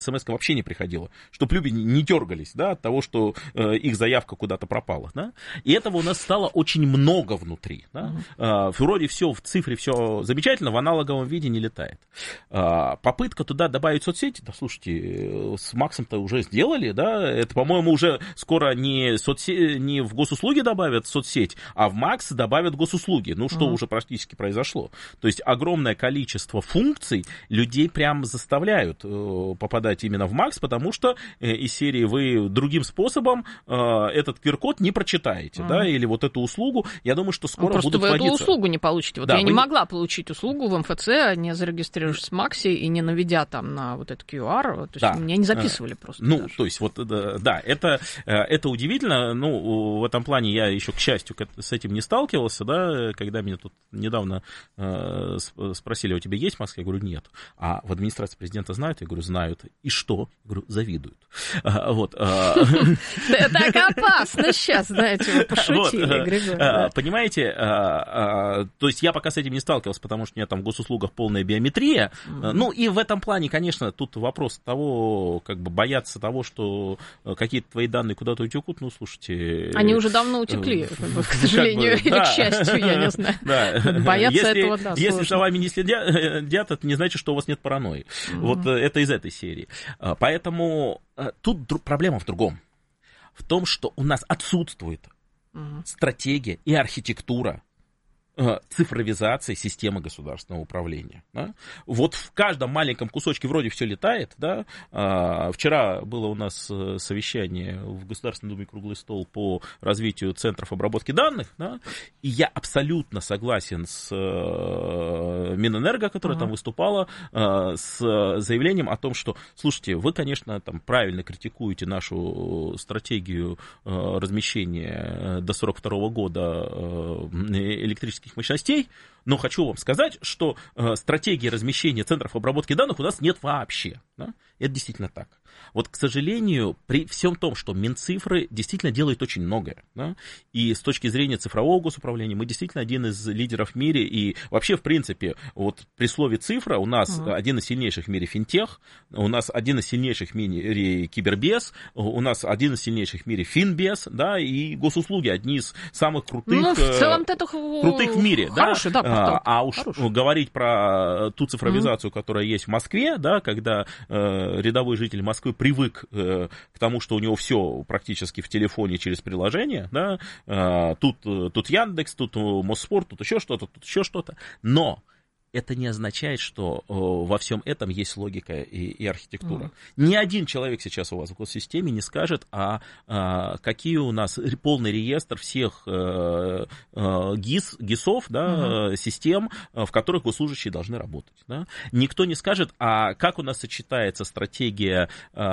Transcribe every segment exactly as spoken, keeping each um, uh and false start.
смс вообще не приходила, чтобы люди не дергались, да, от того, что э, их заявка куда-то пропала, да, и этого у нас стало очень много внутри, да, uh-huh. э, вроде все в цифре, все замечательно, в аналоговом виде не летает. Э, попытка туда добавить соцсети, да, слушайте, с Максом-то уже сделали, да, это, по-моему, уже скоро не, соцсе... не в госуслуги добавят соцсеть, а в Макс добавят госуслуги, ну, что uh-huh. уже практически произошло. То есть огромное количество функций людей прям заставляют э, попадать именно в Макс, потому что э, из серии вы другим способом э, этот кью ар-код не прочитаете, mm-hmm. да, или вот эту услугу, я думаю, что скоро ну, будут вводиться. Просто вы эту услугу не получите. Вот да, я вы... не могла получить услугу в эм эф цэ, не зарегистрировавшись в Максе и не наведя там на вот этот кью ар, то есть да. меня не записывали просто. Ну, даже. то есть вот, да, это, это удивительно, ну, в этом плане я еще, к счастью, с этим не сталкивался, да, когда меня тут недавно э, спросили, у тебя есть Макс? Я говорю, нет. А в администрации президента знают? Я говорю, знают. И что? Я говорю, завидуют. А, вот. Так опасно сейчас, знаете, вы пошутили, Григорий. Понимаете, то есть я пока с этим не сталкивался, потому что у меня там в госуслугах полная биометрия. Ну и в этом плане, конечно, тут вопрос того, как бы бояться того, что какие-то твои данные куда-то утекут, ну, слушайте... Они уже давно утекли, к сожалению, или к счастью, я не знаю. Бояться этого, да, сложно. Если за вами не следят, это не значит, что у вас нет паранойи. Вот это из этой серии. Поэтому тут проблема в другом. В том, что у нас отсутствует uh-huh. стратегия и архитектура цифровизации системы государственного управления. Да? Вот в каждом маленьком кусочке вроде все летает. Да? Вчера было у нас совещание в Государственной Думе круглый стол по развитию центров обработки данных. Да? И я абсолютно согласен с Минэнерго, которая uh-huh. там выступала, с заявлением о том, что, слушайте, вы, конечно, там правильно критикуете нашу стратегию размещения до сорок второго года электрических мощностей, но хочу вам сказать, что э, стратегии размещения центров обработки данных у нас нет вообще. Да? Это действительно так. Вот, к сожалению, при всем том, что Минцифры действительно делает очень многое, да? И с точки зрения цифрового госуправления мы действительно один из лидеров в мире, и вообще, в принципе, вот при слове цифра у нас uh-huh. один из сильнейших в мире финтех, у нас один из сильнейших в мире кибербез, у нас один из сильнейших в мире финбез, да, и госуслуги одни из самых крутых, ну, в целом это крутых в мире. Хороший, да? Да, а, а уж Хороший. говорить про ту цифровизацию, uh-huh. которая есть в Москве, да, когда э, рядовой житель Москвы привык э, к тому, что у него все практически в телефоне через приложение, да, э, тут, тут Яндекс, тут Мосспорт, тут еще что-то, тут еще что-то, но это не означает, что э, во всем этом есть логика и, и архитектура. Mm. Ни один человек сейчас у вас в госсистеме не скажет, а, а какие у нас полный реестр всех э, э, ГИС, ГИСов, да, mm-hmm. систем, в которых госслужащие должны работать. Да? Никто не скажет, а как у нас сочетается стратегия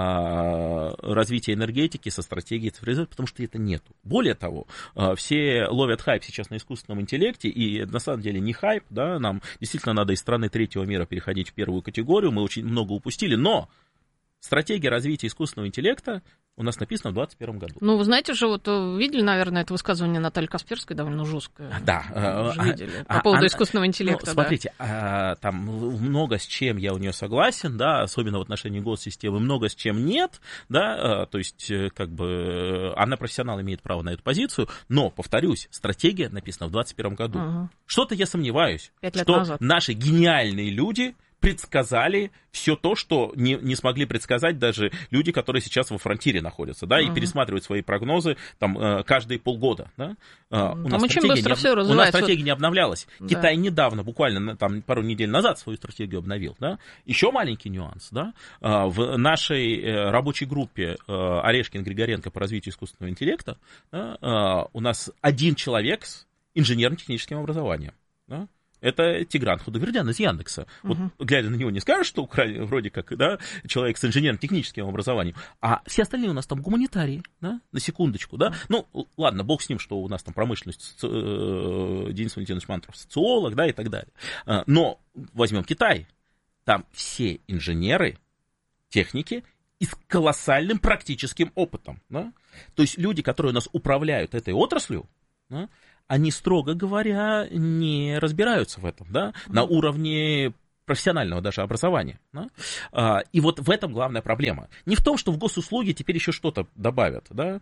э, развития энергетики со стратегией цифровизации, потому что это нету. Более того, э, все ловят хайп сейчас на искусственном интеллекте, и на самом деле не хайп, да, нам действительно надо из страны третьего мира переходить в первую категорию, мы очень много упустили, но стратегия развития искусственного интеллекта у нас написано в двадцать первом году. Ну, вы знаете же, вот видели, наверное, это высказывание Натальи Касперской, довольно жесткое. Да. Уже видели, а, по поводу а, искусственного интеллекта. Ну, смотрите, да. а, там много с чем я у нее согласен, да, особенно в отношении госсистемы, много с чем нет, да, то есть, как бы, она профессионал, имеет право на эту позицию, но, повторюсь, стратегия написана в двадцать первом году. Угу. Что-то я сомневаюсь, Пять лет что назад. Наши гениальные люди предсказали все то, что не, не смогли предсказать даже люди, которые сейчас во фронтире находятся, да, uh-huh. и пересматривают свои прогнозы там каждые полгода, да. Uh, у, нас очень быстро не, все у нас стратегия не обновлялась. Да. Китай недавно, буквально там пару недель назад свою стратегию обновил, да. Еще маленький нюанс, да. В нашей рабочей группе Орешкин, Григоренко по развитию искусственного интеллекта, да, у нас один человек с инженерно-техническим образованием, да. Это Тигран Худовердян из Яндекса. Uh-huh. Вот, глядя на него, не скажешь, что вроде как, да, человек с инженерно-техническим образованием, а все остальные у нас там гуманитарии, да, на секундочку, да. Ну, ладно, бог с ним, что у нас там промышленность, э, Денис Валентинович Мантуров, социолог, да, и так далее. Но возьмем Китай, там все инженеры, техники и с колоссальным практическим опытом, да. То есть люди, которые у нас управляют этой отраслью, да, они, строго говоря, не разбираются в этом, да, на уровне профессионального даже образования. Да? И вот в этом главная проблема. Не в том, что в госуслуги теперь еще что-то добавят. Да?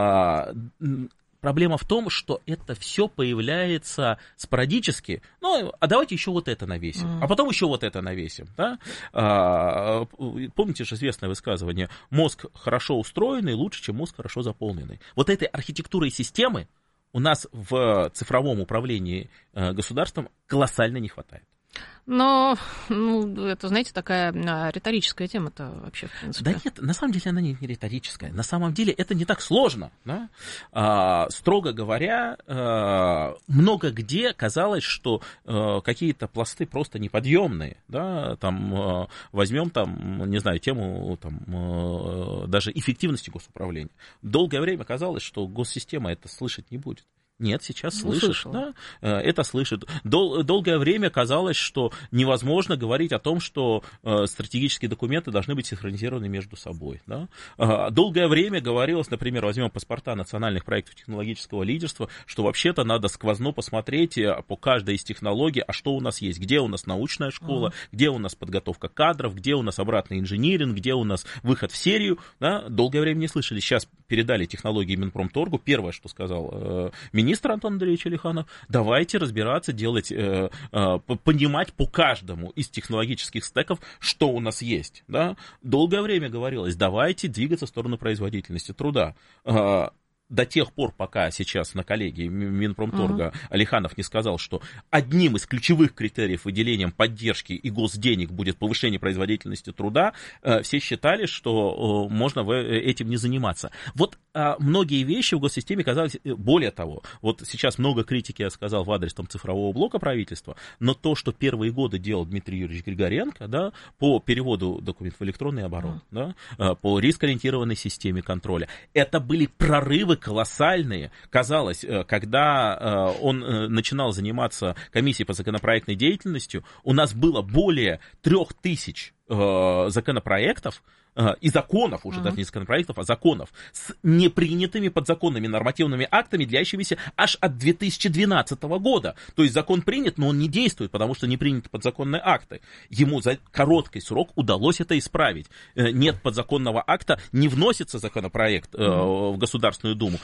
Проблема в том, что это все появляется спорадически. Ну, а давайте еще вот это навесим, mm. а потом еще вот это навесим. Да? А, помните же известное высказывание: мозг хорошо устроенный лучше, чем мозг хорошо заполненный. Вот этой архитектуры и системы у нас в цифровом управлении государством колоссально не хватает. Но, ну, это, знаете, такая риторическая тема-то вообще, в принципе. Да нет, на самом деле она не, не риторическая. На самом деле это не так сложно. Да? А, строго говоря, а, много где казалось, что а, какие-то пласты просто неподъемные. Да? Там, а, возьмем, там, не знаю, тему там, а, даже эффективности госуправления. Долгое время казалось, что госсистема это слышать не будет. Нет, сейчас ну, слышит, да, это слышит. Дол- долгое время казалось, что невозможно говорить о том, что э, стратегические документы должны быть синхронизированы между собой. Да? Э, долгое время говорилось, например, возьмем паспорта национальных проектов технологического лидерства, что вообще-то надо сквозно посмотреть по каждой из технологий, а что у нас есть, где у нас научная школа, uh-huh. где у нас подготовка кадров, где у нас обратный инжиниринг, где у нас выход в серию. Да? Долгое время не слышали. Сейчас передали технологии Минпромторгу. Первое, что сказал э, министр, Министр Антон Андреевич Алиханов, давайте разбираться, делать, э, э, понимать по каждому из технологических стеков, что у нас есть. Да? Долгое время говорилось, давайте двигаться в сторону производительности труда. Э, до тех пор, пока сейчас на коллегии Минпромторга uh-huh. Алиханов не сказал, что одним из ключевых критериев выделения поддержки и госденег будет повышение производительности труда, все считали, что можно этим не заниматься. Вот многие вещи в госсистеме казались, более того, вот сейчас много критики я сказал в адрес там, цифрового блока правительства, но то, что первые годы делал Дмитрий Юрьевич Григоренко, да, по переводу документов в электронный оборот, uh-huh. да, по рискоориентированной системе контроля, это были прорывы колоссальные. Казалось, когда он начинал заниматься комиссией по законопроектной деятельности, у нас было более трех тысяч законопроектов и законов, уже uh-huh. даже не законопроектов, а законов, с непринятыми подзаконными нормативными актами, длящимися аж от две тысячи двенадцатого года. То есть закон принят, но он не действует, потому что не приняты подзаконные акты. Ему за короткий срок удалось это исправить. Нет подзаконного акта, не вносится законопроект uh-huh. в Государственную Думу.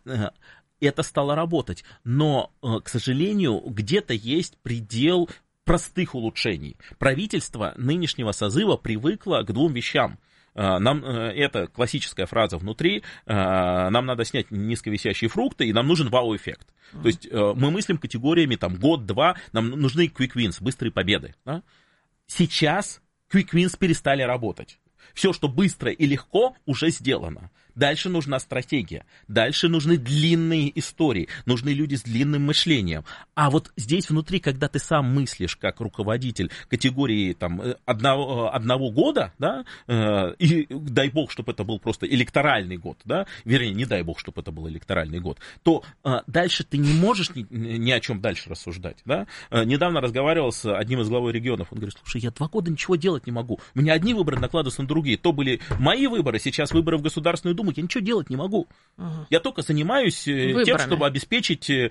Это стало работать. Но, к сожалению, где-то есть предел простых улучшений. Правительство нынешнего созыва привыкло к двум вещам. Нам, это классическая фраза внутри, нам надо снять низковисящие фрукты, и нам нужен вау-эффект. Mm-hmm. То есть мы мыслим категориями там, год-два, нам нужны quick wins, быстрые победы. Да? Сейчас quick wins перестали работать. Все, что быстро и легко, уже сделано. Дальше нужна стратегия, дальше нужны длинные истории, нужны люди с длинным мышлением. А вот здесь внутри, когда ты сам мыслишь как руководитель категории там, одного, одного года, да, и дай бог, чтобы это был просто электоральный год, да, вернее, не дай бог, чтобы это был электоральный год, то дальше ты не можешь ни, ни о чем дальше рассуждать. Да? Недавно разговаривал с одним из главой регионов, он говорит, слушай, я два года ничего делать не могу, у меня одни выборы накладываются на другие, то были мои выборы, сейчас выборы в Государственную Думу, я ничего делать не могу. Uh-huh. Я только занимаюсь Выборами. тем, чтобы обеспечить э,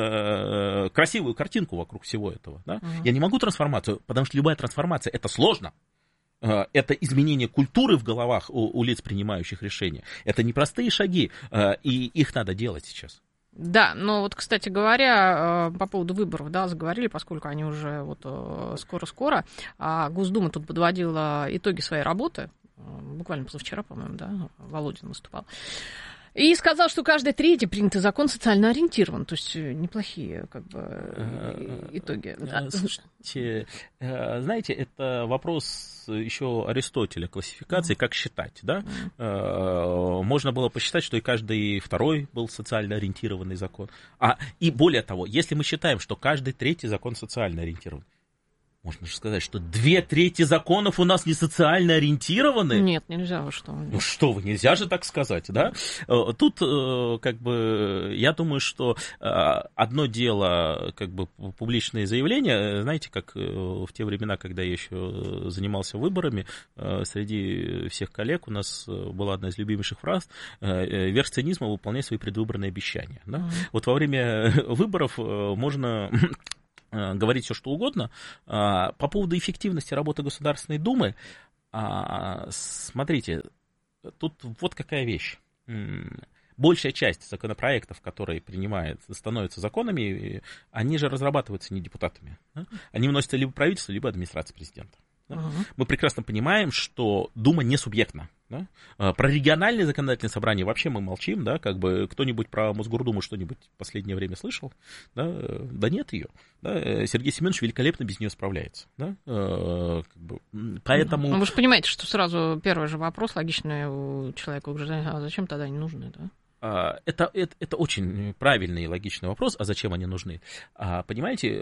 э, красивую картинку вокруг всего этого. Да? Uh-huh. Я не могу трансформацию, потому что любая трансформация это сложно. Э, это изменение культуры в головах у, у лиц, принимающих решения. Это непростые шаги, э, и их надо делать сейчас. Да, но вот, кстати говоря, по поводу выборов, да, заговорили, поскольку они уже вот скоро-скоро, а Госдума тут подводила итоги своей работы, буквально позавчера, по-моему, да, Володин выступал. И сказал, что каждый третий принятый закон социально ориентирован. То есть неплохие как бы итоги. Слушайте, знаете, это вопрос еще Аристотеля, классификации, mm. как считать, да? Mm. Можно было посчитать, что и каждый второй был социально ориентированный закон. А, и более того, если мы считаем, что каждый третий закон социально ориентирован, можно же сказать, что две трети законов у нас не социально ориентированы. Нет, нельзя, вы что. Ну что вы, нельзя же так сказать, да? Тут, как бы, я думаю, что одно дело, как бы, публичные заявления, знаете, как в те времена, когда я еще занимался выборами, среди всех коллег у нас была одна из любимейших фраз: верх цинизма — выполнять свои предвыборные обещания. Да? Mm-hmm. Вот во время выборов можно говорить все, что угодно. По поводу эффективности работы Государственной Думы, смотрите, тут вот какая вещь. Большая часть законопроектов, которые принимают, становятся законами, они же разрабатываются не депутатами. Да? Они вносятся либо правительству, либо администрации президента. Да? Uh-huh. Мы прекрасно понимаем, что Дума не субъектна. Да? Про региональные законодательные собрания вообще мы молчим, да, как бы кто-нибудь про Мосгордуму что-нибудь в последнее время слышал? Да, да нет ее. Да? Сергей Семенович великолепно без нее справляется. Да? Как бы, поэтому... Ну, вы же понимаете, что сразу первый же вопрос логичный у человека, а зачем тогда они нужны, да? Это, это, это очень правильный и логичный вопрос, а зачем они нужны? Понимаете,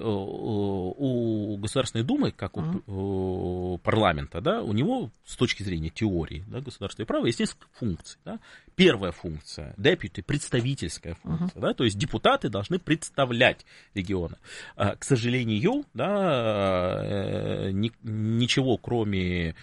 у Государственной Думы, как у, у парламента, да, у него с точки зрения теории, да, государства и права есть несколько функций. Да. Первая функция, deputy, представительская функция, uh-huh. да, то есть депутаты должны представлять регионы. К сожалению, да, ничего кроме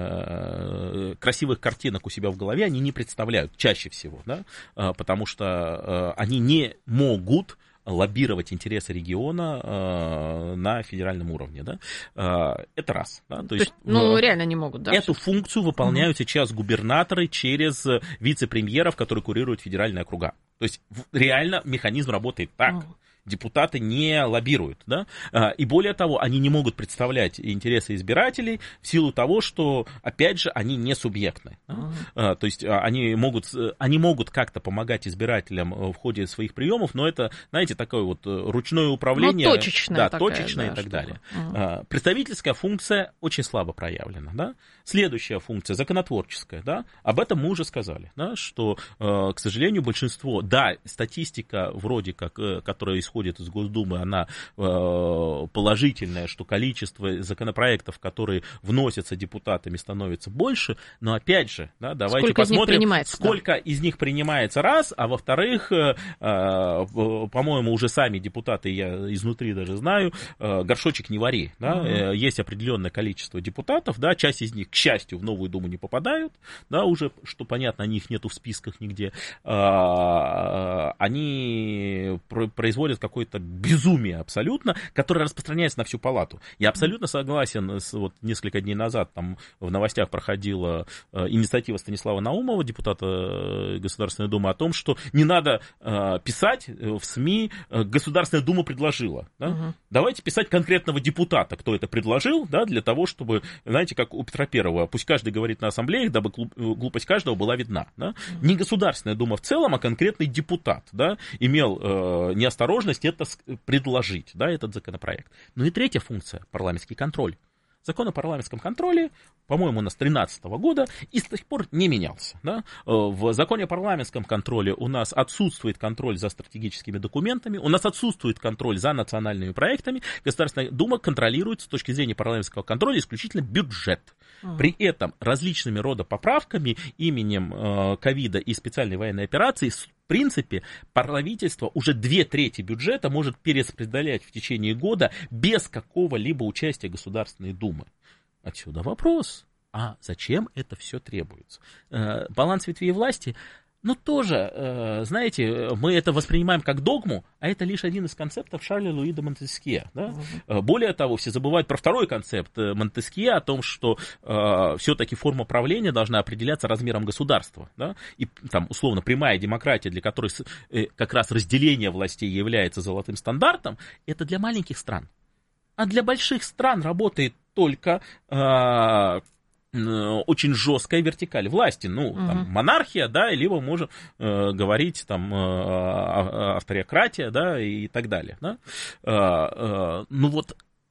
красивых картинок у себя в голове они не представляют чаще всего, да, потому что они не могут лоббировать интересы региона на федеральном уровне. Да? Это раз. Да? То, То есть, ну, реально не могут, да? Эту функцию выполняют угу. сейчас губернаторы через вице-премьеров, которые курируют федеральные округа. То есть реально механизм работает так. Угу. Депутаты не лоббируют, да, и более того, они не могут представлять интересы избирателей в силу того, что, опять же, они не субъектны. Uh-huh. То есть они могут, они могут как-то помогать избирателям в ходе своих приемов, но это, знаете, такое вот ручное управление. Ну, точечное. Да, такая, точечное да, и так что-то. далее. Uh-huh. Представительская функция очень слабо проявлена, да. Следующая функция, законотворческая, да, об этом мы уже сказали, да, что, к сожалению, большинство, да, статистика вроде как, которая исходит из Госдумы, она э, положительная, что количество законопроектов, которые вносятся депутатами, становится больше, но опять же, да, давайте сколько посмотрим, из них сколько да. из них принимается раз, а во-вторых, э, э, по-моему, уже сами депутаты, я изнутри даже знаю, э, горшочек не вари, да, угу. э, есть определенное количество депутатов, да, часть из них, к счастью, в новую Думу не попадают, да, уже, что понятно, о них нету в списках нигде, э, они производят какое-то безумие абсолютно, которое распространяется на всю палату. Я абсолютно согласен, с, вот несколько дней назад там в новостях проходила э, инициатива Станислава Наумова, депутата Государственной Думы, о том, что не надо э, писать в СМИ э, «Государственная Дума предложила». Да? Угу. Давайте писать конкретного депутата, кто это предложил, да, для того, чтобы, знаете, как у Петра Первого, пусть каждый говорит на ассамблеях, дабы глупость каждого была видна. Да? Угу. Не Государственная Дума в целом, а конкретный депутат, да, имел э, неосторожность это предложить, да, этот законопроект. Ну и третья функция – парламентский контроль. Закон о парламентском контроле, по-моему, у нас тринадцатого года и с тех пор не менялся. Да? В законе о парламентском контроле у нас отсутствует контроль за стратегическими документами, у нас отсутствует контроль за национальными проектами. Государственная Дума контролирует с точки зрения парламентского контроля исключительно бюджет. При этом различными рода поправками именем ковида и специальной военной операции в принципе, правительство уже две трети бюджета может перераспределять в течение года без какого-либо участия Государственной Думы. Отсюда вопрос, а зачем это все требуется? Баланс ветвей власти, ну тоже, знаете, мы это воспринимаем как догму, а это лишь один из концептов Шарля Луи де Монтескье. Да? Uh-huh. Более того, все забывают про второй концепт Монтескье, о том, что э, все-таки форма правления должна определяться размером государства. Да? И там, условно, прямая демократия, для которой э, как раз разделение властей является золотым стандартом, это для маленьких стран. А для больших стран работает только... Э, очень жесткая вертикаль власти, ну, uh-huh. там, монархия, да, либо можем э, говорить, там, э, авториократия, да, и так далее, да. Э, э, ну, вот,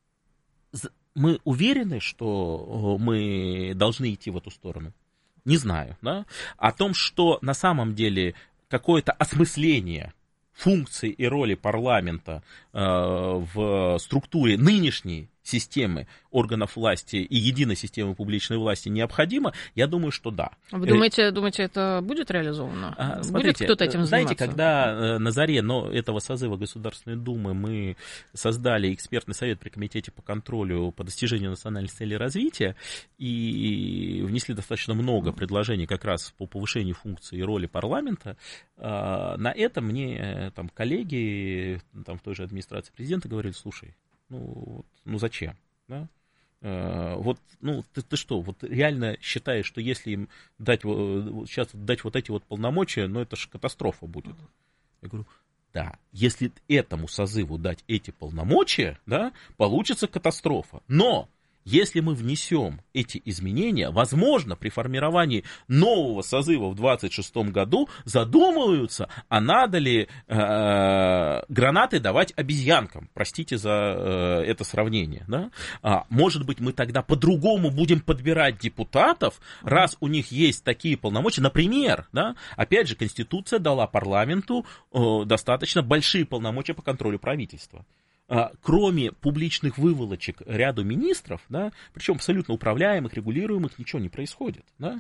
мы уверены, что мы должны идти в эту сторону? Не знаю, да. О том, что на самом деле какое-то осмысление функций и роли парламента э, в структуре нынешней системы органов власти и единой системы публичной власти необходимо, я думаю, что да. Вы думаете, думаете это будет реализовано? А, смотрите, будет кто-то этим знаете, заниматься? когда на заре но этого созыва Государственной Думы мы создали экспертный совет при Комитете по контролю по достижению национальных целей развития и внесли достаточно много предложений как раз по повышению функции и роли парламента, на это мне там коллеги там, в той же администрации президента говорили: слушай, Ну, ну зачем? Да? Вот, ну, ты, ты что, вот реально считаешь, что если им дать, сейчас дать вот эти вот полномочия, ну, это же катастрофа будет? Я говорю, да, если этому созыву дать эти полномочия, да, получится катастрофа. Но если мы внесем эти изменения, возможно, при формировании нового созыва в двадцать шестом году задумываются, а надо ли э, гранаты давать обезьянкам. Простите за э, это сравнение. Да? А, может быть, мы тогда по-другому будем подбирать депутатов, раз у них есть такие полномочия. Например, да, опять же, Конституция дала парламенту э, достаточно большие полномочия по контролю правительства. Кроме публичных выволочек ряду министров, да, причем абсолютно управляемых, регулируемых, ничего не происходит. Да,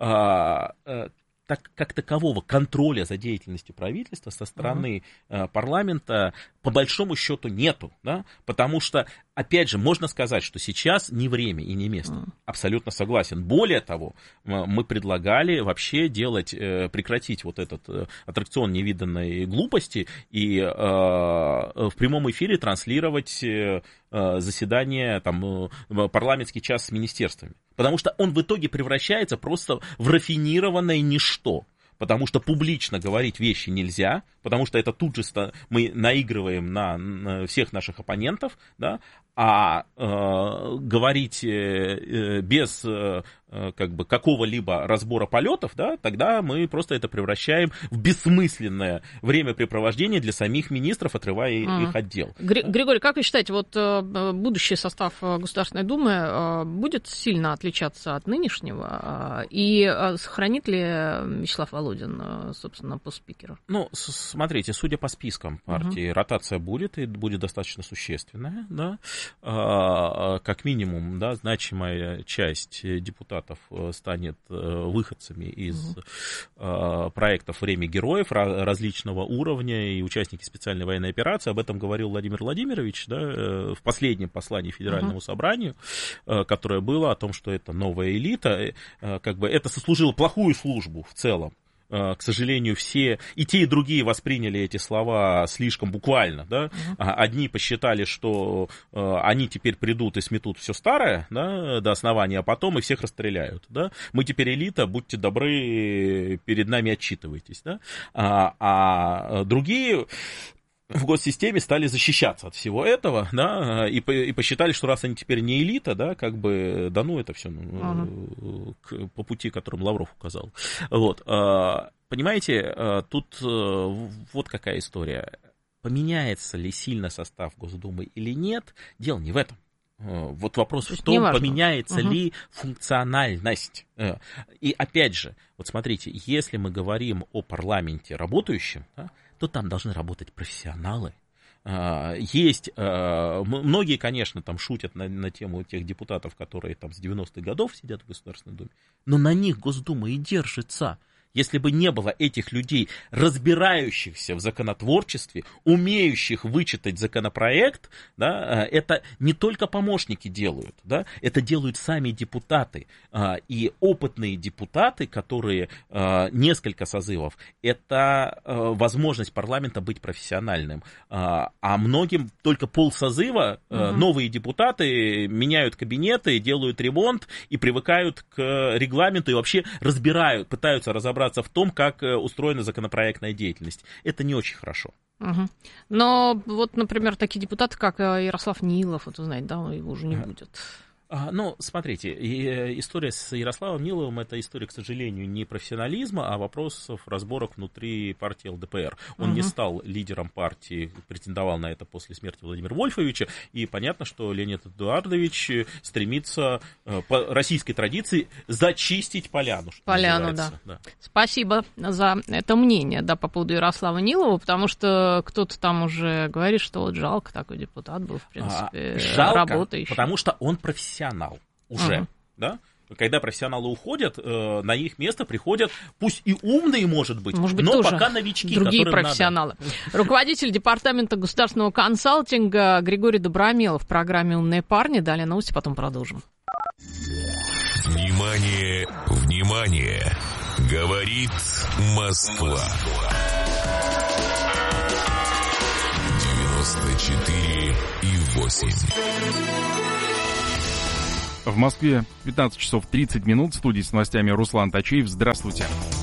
а, а, так, как такового контроля за деятельностью правительства со стороны uh-huh. парламента по большому счету нету, да, потому что, опять же, можно сказать, что сейчас не время и не место. Uh-huh. Абсолютно согласен. Более того, мы предлагали вообще делать, прекратить вот этот аттракцион невиданной глупости и э, в прямом эфире транслировать э, заседание, там, парламентский час с министерствами. Потому что он в итоге превращается просто в рафинированное ничто. Потому что публично говорить вещи нельзя, потому что это тут же мы наигрываем на, на всех наших оппонентов, да, а э, говорить э, без э, как бы какого-либо разбора полетов, да, тогда мы просто это превращаем в бессмысленное времяпрепровождение для самих министров, отрывая mm. их от дел. Григорий, как вы считаете, вот будущий состав Государственной Думы будет сильно отличаться от нынешнего? И сохранит ли Вячеслав Володин, собственно, пост спикера? Ну, смотрите, судя по спискам партии, uh-huh. ротация будет, и будет достаточно существенная, да. Как минимум, да, значимая часть депутатов станет выходцами из uh-huh. проектов «Время героев» различного уровня и участники специальной военной операции. Об этом говорил Владимир Владимирович, да, в последнем послании Федеральному uh-huh. собранию, которое было о том, что это новая элита, как бы это сослужило плохую службу в целом. К сожалению, все, и те, и другие восприняли эти слова слишком буквально, да, uh-huh. одни посчитали, что они теперь придут и сметут все старое, да, до основания, а потом и всех расстреляют, да, мы теперь элита, будьте добры, перед нами отчитывайтесь, да, а, а другие в госсистеме стали защищаться от всего этого, да, и, и посчитали, что раз они теперь не элита, да, как бы, да ну это все ну, ага. к, по пути, которым Лавров указал. Вот, понимаете, тут вот какая история. Поменяется ли сильно состав Госдумы или нет, дело не в этом. Вот вопрос в том, поменяется угу. ли функциональность. И опять же, вот смотрите, если мы говорим о парламенте работающем, да, то там должны работать профессионалы. Есть, многие, конечно, там шутят на, на тему тех депутатов, которые там с девяностых годов сидят в Государственной Думе, но на них Госдума и держится. Если бы не было этих людей, разбирающихся в законотворчестве, умеющих вычитать законопроект, да, это не только помощники делают, да, это делают сами депутаты. И опытные депутаты, которые несколько созывов, это возможность парламента быть профессиональным. А многим только полсозыва угу. новые депутаты меняют кабинеты, делают ремонт и привыкают к регламенту и вообще разбирают, пытаются разобраться в том, как устроена законопроектная деятельность. Это не очень хорошо. Угу. Но вот, например, такие депутаты, как Ярослав Нилов, вот вы знаете, да, его уже не будет. А, ну, смотрите, история с Ярославом Ниловым — это история, к сожалению, не профессионализма, а вопросов разборок внутри партии эл дэ пэ эр. Он угу. не стал лидером партии, претендовал на это после смерти Владимира Вольфовича, и понятно, что Леонид Эдуардович стремится по российской традиции зачистить поляну. Поляну, да. да. Спасибо за это мнение, да, по поводу Ярослава Нилова, потому что кто-то там уже говорит, что вот жалко, такой депутат был, в принципе, а, жалко, работающий. Потому что он профессионал. Профессионал уже, uh-huh. да? Когда профессионалы уходят, э, на их место приходят, пусть и умные, может быть, может быть но пока новички, другие профессионалы. Надо. Руководитель департамента государственного консалтинга Григорий Добромелов в программе «Умные парни». Далее новости, потом продолжим. Внимание, внимание! Говорит Москва. девяносто четыре и восемь. В Москве пятнадцать часов тридцать минут. В студии с новостями Руслан Тачеев. Здравствуйте.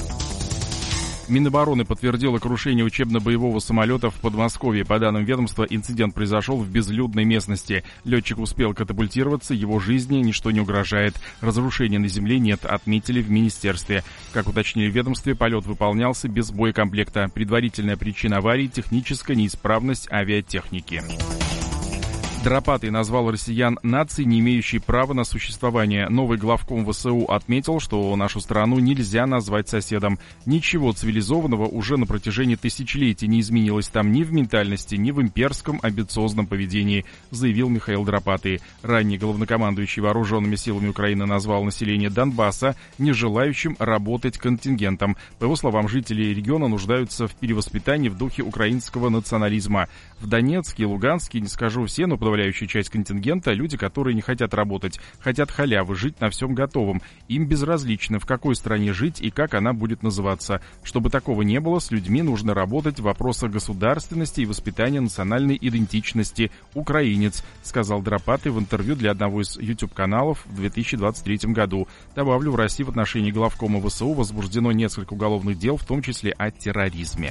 Минобороны подтвердило крушение учебно-боевого самолета в Подмосковье. По данным ведомства, инцидент произошел в безлюдной местности. Летчик успел катапультироваться, его жизни ничто не угрожает. Разрушений на земле нет, отметили в министерстве. Как уточнили в ведомстве, полет выполнялся без боекомплекта. Предварительная причина аварии – техническая неисправность авиатехники. Дропатый назвал россиян нацией, не имеющей права на существование. Новый главком ВСУ отметил, что нашу страну нельзя назвать соседом. Ничего цивилизованного уже на протяжении тысячелетий не изменилось там ни в ментальности, ни в имперском амбициозном поведении, заявил Михаил Дропатый. Ранее главнокомандующий вооруженными силами Украины назвал население Донбасса не желающим работать контингентом. По его словам, жители региона нуждаются в перевоспитании в духе украинского национализма. В Донецке и Луганске, не скажу все, но подавляющая часть контингента — люди, которые не хотят работать, хотят халявы, жить на всем готовом. Им безразлично, в какой стране жить и как она будет называться. Чтобы такого не было, с людьми нужно работать в вопросах государственности и воспитания национальной идентичности. Украинец, сказал Дропатый в интервью для одного из YouTube-каналов в две тысячи двадцать третьем году. Добавлю, в России в отношении главкома ВСУ возбуждено несколько уголовных дел, в том числе о терроризме.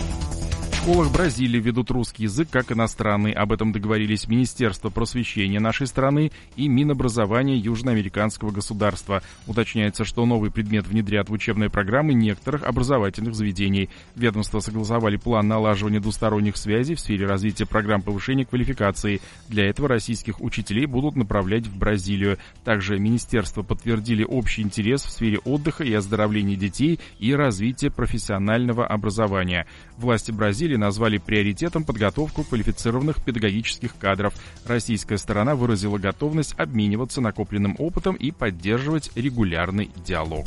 В школах Бразилии ведут русский язык как иностранный. Об этом договорились Министерство просвещения нашей страны и Минобразования южноамериканского государства. Уточняется, что новый предмет внедрят в учебные программы некоторых образовательных заведений. Ведомства согласовали план налаживания двусторонних связей в сфере развития программ повышения квалификации. Для этого российских учителей будут направлять в Бразилию. Также министерства подтвердили общий интерес в сфере отдыха и оздоровления детей и развития профессионального образования. Власти Бразилии назвали приоритетом подготовку квалифицированных педагогических кадров. Российская сторона выразила готовность обмениваться накопленным опытом и поддерживать регулярный диалог.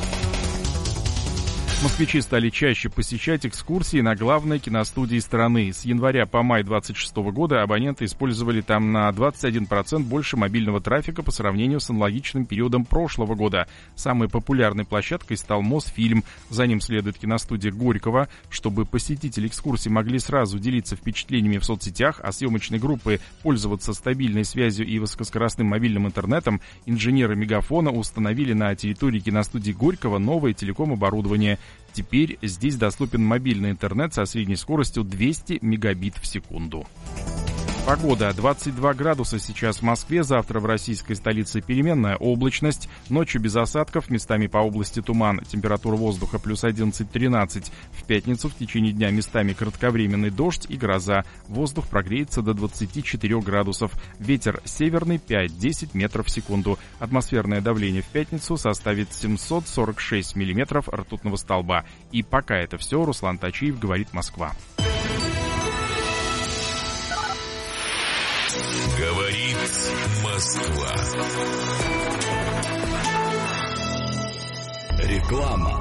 Москвичи стали чаще посещать экскурсии на главной киностудии страны. С января по май двадцать шестого года абоненты использовали там на двадцать один процент больше мобильного трафика по сравнению с аналогичным периодом прошлого года. Самой популярной площадкой стал Мосфильм. За ним следует киностудия Горького. Чтобы посетители экскурсий могли сразу делиться впечатлениями в соцсетях, а съемочной группы пользоваться стабильной связью и высокоскоростным мобильным интернетом, инженеры Мегафона установили на территории киностудии Горького новое телеком-оборудование. Теперь здесь доступен мобильный интернет со средней скоростью двести мегабит в секунду. Погода. двадцать два градуса сейчас в Москве, завтра в российской столице переменная облачность, ночью без осадков, местами по области туман, температура воздуха плюс одиннадцать-тринадцать. В пятницу в течение дня местами кратковременный дождь и гроза, воздух прогреется до двадцати четырёх градусов, ветер северный пять-десять метров в секунду, атмосферное давление в пятницу составит семьсот сорок шесть миллиметров ртутного столба. И пока это все, Руслан Тачеев, говорит Москва. Говорит Москва. Реклама.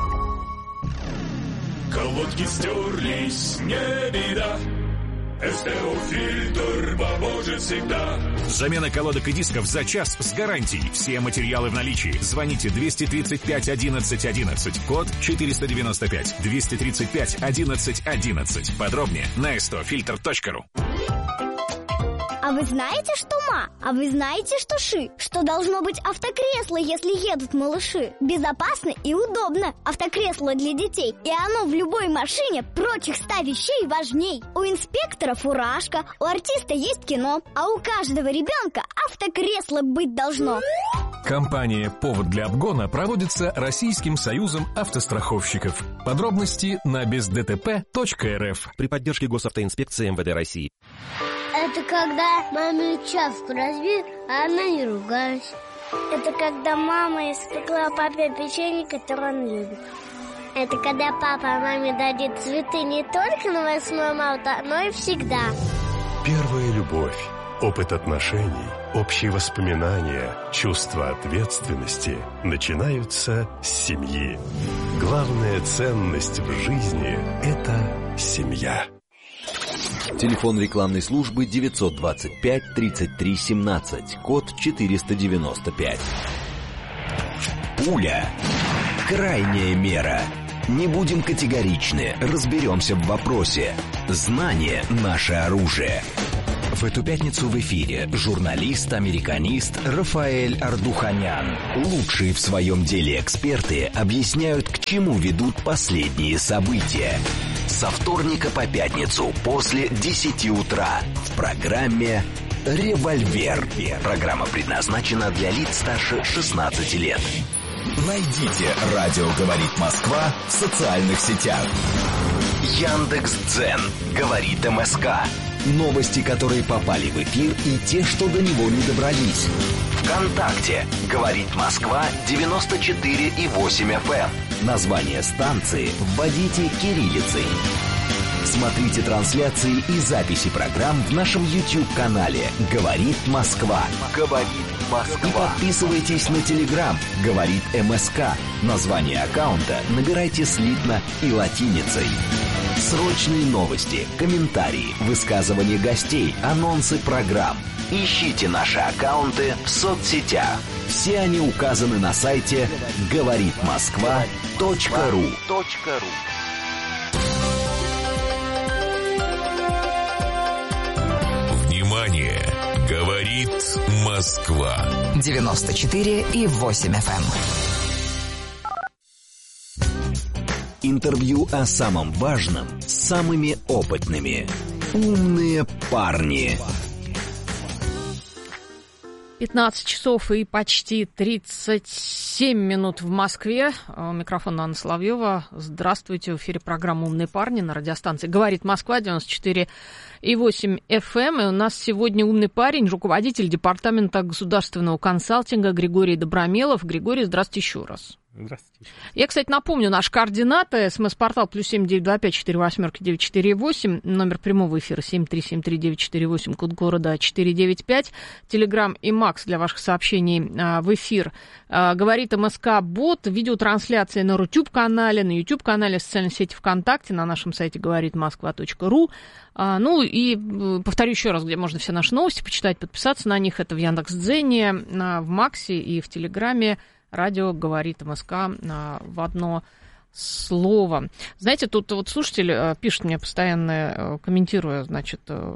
Колодки стерлись, не беда. СТО-фильтр поможет всегда. Замена колодок и дисков за час с гарантией. Все материалы в наличии. Звоните двести тридцать пять одиннадцать одиннадцать. Код четыреста девяносто пять. двести тридцать пять одиннадцать одиннадцать. Подробнее на сто фильтр точка ру. А вы знаете, что ма? А вы знаете, что ши? Что должно быть автокресло, если едут малыши? Безопасно и удобно. Автокресло для детей. И оно в любой машине прочих ста вещей важней. У инспектора фуражка, у артиста есть кино, а у каждого ребенка автокресло быть должно. Компания «Повод для обгона» проводится Российским союзом автостраховщиков. Подробности на без дэ тэ пэ точка эр эф. При поддержке Госавтоинспекции эм вэ дэ России. Это когда маме чашку разбил, а она не ругалась. Это когда мама испекла папе печенье, которое он любит. Это когда папа маме дарит цветы не только на восьмое марта, но и всегда. Первая любовь, опыт отношений, общие воспоминания, чувство ответственности начинаются с семьи. Главная ценность в жизни – это семья. Телефон рекламной службы девятьсот двадцать пять тридцать три семнадцать, код четыреста девяносто пять. Пуля. Крайняя мера. Не будем категоричны, разберемся в вопросе. Знание – наше оружие. В эту пятницу в эфире журналист-американист Рафаэль Ардуханян. Лучшие в своем деле эксперты объясняют, к чему ведут последние события. Со вторника по пятницу после десяти утра в программе «Револьвер». Программа предназначена для лиц старше шестнадцати лет. Найдите «Радио говорит Москва» в социальных сетях. Яндекс.Дзен говорит МСК. Новости, которые попали в эфир, и те, что до него не добрались. ВКонтакте говорит Москва девяносто четыре и восемь эф эм. Название станции вводите кириллицей. Смотрите трансляции и записи программ в нашем YouTube-канале «Говорит Москва». «Говорит Москва». И подписывайтесь на Telegram «Говорит МСК». Название аккаунта набирайте слитно и латиницей. Срочные новости, комментарии, высказывания гостей, анонсы программ. Ищите наши аккаунты в соцсетях. Все они указаны на сайте говорит москва точка ру. Внимание! Говорит Москва. девяносто четыре и восемь эф эм. Интервью о самом важном с самыми опытными. Умные парни. пятнадцать часов и почти тридцать семь минут в Москве. Микрофон Анна Соловьева. Здравствуйте. В эфире программа «Умные парни» на радиостанции «Говорит Москва» девяносто четыре и восемь эф эм. И у нас сегодня умный парень, руководитель департамента государственного консалтинга Григорий Добромелов. Григорий, здравствуйте еще раз. Здравствуйте. Я, кстати, напомню, наши координаты. СМС-портал плюс семь девять два пять четыре восьмерки девять четыре восемь. Номер прямого эфира семь три семь три девять четыре восемь. Код города четыре девять пять. Телеграм и Макс для ваших сообщений в эфир. Говорит МСК Бот. Видеотрансляции на Рутюб-канале, на YouTube-канале, в социальной сети ВКонтакте, на нашем сайте говорит москва точка ру. Ну и повторю еще раз, где можно все наши новости почитать, подписаться на них. Это в Яндекс.Дзене, в Максе и в Телеграме. Радио говорит МСК в одно слово. Знаете, тут вот слушатель пишет мне постоянно, комментируя, значит,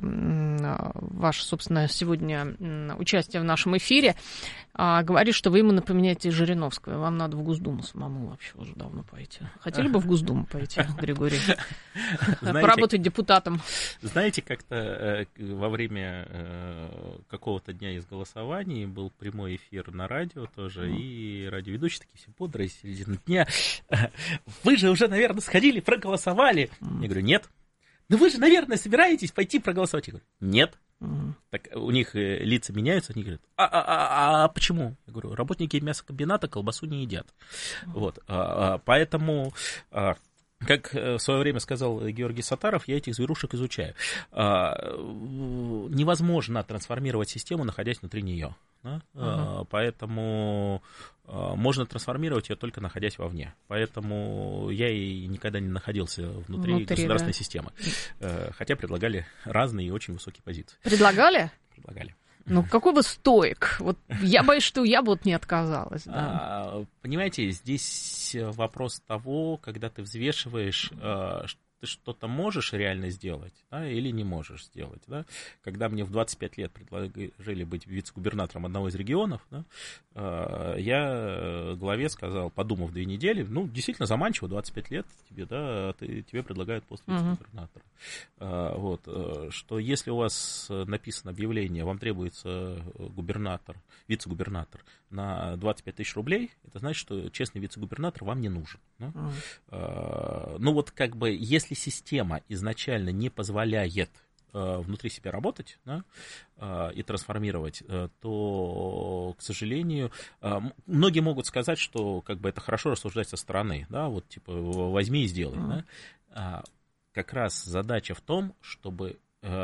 ваше, собственно, сегодня участие в нашем эфире, говорит, что вы ему напоминаете Жириновского. Вам надо в Госдуму самому вообще уже давно пойти. Хотели бы в Госдуму пойти, Григорий? Поработать депутатом. Знаете, как-то во время какого-то дня из голосований был прямой эфир на радио тоже, и радиоведущие такие все бодрые, середина дня. Вы же уже, наверное, сходили, проголосовали. Я говорю, нет. Ну вы же, наверное, собираетесь пойти проголосовать. Я говорю, нет. Uh-huh. Так у них лица меняются, они говорят, а, а, а, а почему? Я говорю, работники мясокомбината колбасу не едят. Uh-huh. Вот, а, а, поэтому, а, как в свое время сказал Георгий Саттаров, я этих зверушек изучаю. А, невозможно трансформировать систему, находясь внутри нее. Да? Uh-huh. А, поэтому а, можно трансформировать ее только находясь вовне. Поэтому я и никогда не находился внутри, внутри государственной да. системы. А, хотя предлагали разные и очень высокие позиции. Предлагали? Предлагали. Ну, какой бы стоик? Вот я боюсь, что я бы вот не отказалась. Да. А, понимаете, здесь вопрос того, когда ты взвешиваешь, ты что-то можешь реально сделать, да, или не можешь сделать. Да? Когда мне в двадцать пять лет предложили быть вице-губернатором одного из регионов, да, я главе сказал, подумав две недели, ну, действительно заманчиво, двадцать пять лет тебе, да, ты, тебе предлагают пост вице-губернатора. Uh-huh. Вот, что если у вас написано объявление, вам требуется губернатор, вице-губернатор на двадцать пять тысяч рублей, это значит, что честный вице-губернатор вам не нужен. Да? Uh-huh. Ну, вот как бы, если система изначально не позволяет внутри себя работать, да, и трансформировать, то, к сожалению, многие могут сказать, что как бы это хорошо рассуждать со стороны, да, вот типа возьми и сделай. Mm. Да. Как раз задача в том, чтобы,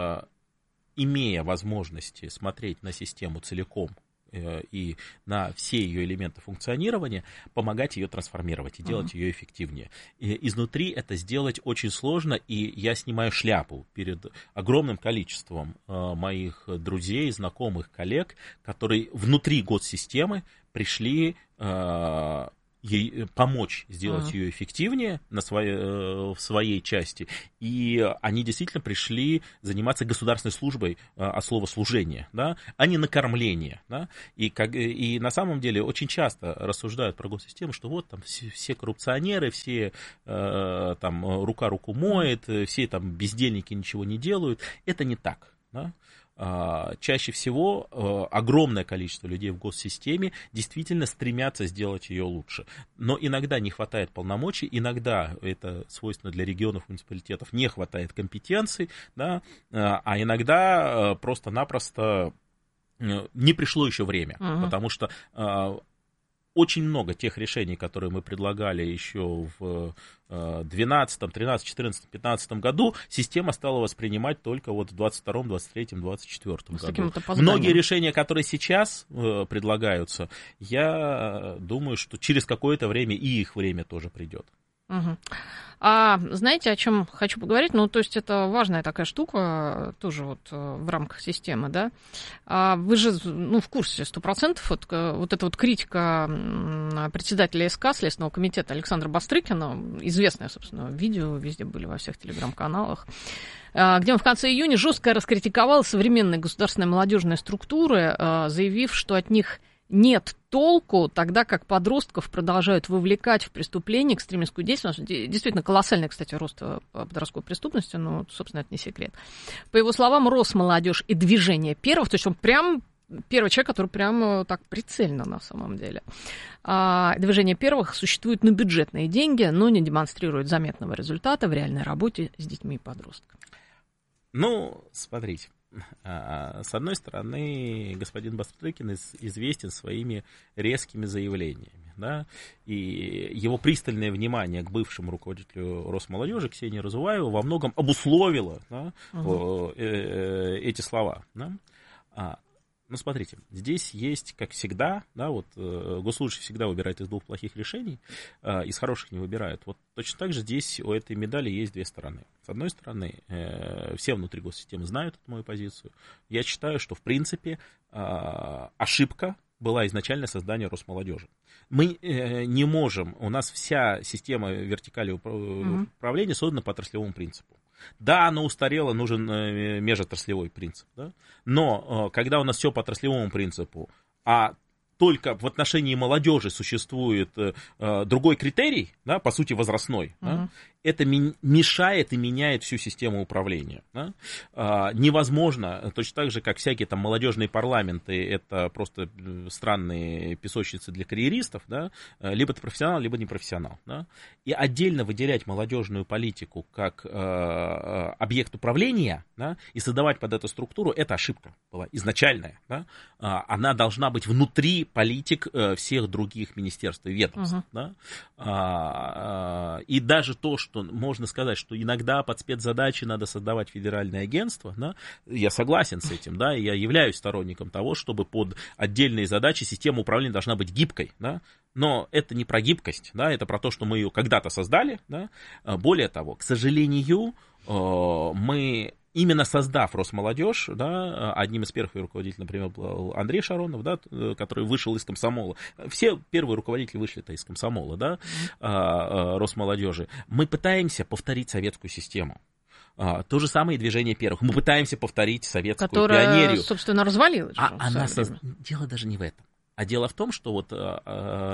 имея возможности смотреть на систему целиком и на все ее элементы функционирования, помогать ее трансформировать и делать uh-huh. ее эффективнее. И изнутри это сделать очень сложно, и я снимаю шляпу перед огромным количеством э, моих друзей, знакомых, коллег, которые внутри госсистемы пришли э, ей помочь сделать uh-huh. ее эффективнее на своей, в своей части. И они действительно пришли заниматься государственной службой от слова служение, да, а не накормление. Да. И, как, и на самом деле очень часто рассуждают про госсистему, что вот там все, все коррупционеры, все там рука руку моет, все там бездельники ничего не делают. Это не так. Да. Чаще всего огромное количество людей в госсистеме действительно стремятся сделать ее лучше. Но иногда не хватает полномочий, иногда, это свойственно для регионов, муниципалитетов, не хватает компетенций, да, а иногда просто-напросто не пришло еще время, uh-huh. потому что очень много тех решений, которые мы предлагали еще в двенадцатом, тринадцатом, четырнадцатом, пятнадцатом году, система стала воспринимать только вот в двадцать втором, двадцать третьем, двадцать четвёртом году. Многие решения, которые сейчас предлагаются, я думаю, что через какое-то время и их время тоже придет. Угу. А знаете, о чем хочу поговорить? Ну, то есть это важная такая штука, тоже вот в рамках системы, да? А вы же, ну, в курсе сто процентов, вот, вот эта вот критика председателя СК, Следственного комитета Александра Бастрыкина, известное, собственно, видео, везде были во всех телеграм-каналах, где он в конце июня жестко раскритиковал современные государственные молодежные структуры, заявив, что от них нет толку, тогда как подростков продолжают вовлекать в преступления, экстремистскую деятельность. Действительно, колоссальный, кстати, рост подростковой преступности, но, собственно, это не секрет. По его словам, Росмолодежь и Движение Первых, то есть он прям первый человек, который прямо так прицельно на самом деле. А Движение Первых существует на бюджетные деньги, но не демонстрирует заметного результата в реальной работе с детьми и подростками. Ну, смотрите. С одной стороны, господин Бастрыкин известен своими резкими заявлениями, да, и его пристальное внимание к бывшему руководителю Росмолодежи Ксении Разуваевой во многом обусловило, да, угу. эти слова. Да. Ну, смотрите, здесь есть, как всегда, да, вот госслужащий всегда выбирает из двух плохих решений, из хороших не выбирают. Вот точно так же здесь у этой медали есть две стороны. С одной стороны, все внутри госсистемы знают эту мою позицию. Я считаю, что, в принципе, ошибка была изначально создание Росмолодежи. Мы не можем, у нас вся система вертикали управления создана по отраслевому принципу. Да, она устарела, нужен межотраслевой принцип, да? Но когда у нас все по отраслевому принципу, а только в отношении молодежи существует э, другой критерий, да, по сути возрастной, uh-huh. да, это ми- мешает и меняет всю систему управления. Да. А, невозможно, точно так же, как всякие там молодежные парламенты, это просто странные песочницы для карьеристов, да, либо ты профессионал, либо не профессионал. Да. И отдельно выделять молодежную политику как э, объект управления, да, и создавать под эту структуру, это ошибка была изначальная. Да. А, она должна быть внутри политик э, всех других министерств и ведомств. Uh-huh. Да. А, а, и даже то, что можно сказать, что иногда под спецзадачи надо создавать федеральное агентство, да, я согласен с этим, да, и я являюсь сторонником того, чтобы под отдельные задачи система управления должна быть гибкой, да, но это не про гибкость, да, это про то, что мы ее когда-то создали, да. Более того, к сожалению, мы... Именно создав Росмолодежь, да, одним из первых руководителей, например, был Андрей Шаронов, да, который вышел из комсомола. Все первые руководители вышли-то из комсомола, да, mm-hmm. Росмолодежи. Мы пытаемся повторить советскую систему. То же самое и Движение Первых. Мы пытаемся повторить советскую Которая, пионерию. Собственно, развалилась. А она соз... Дело даже не в этом. А дело в том, что вот а,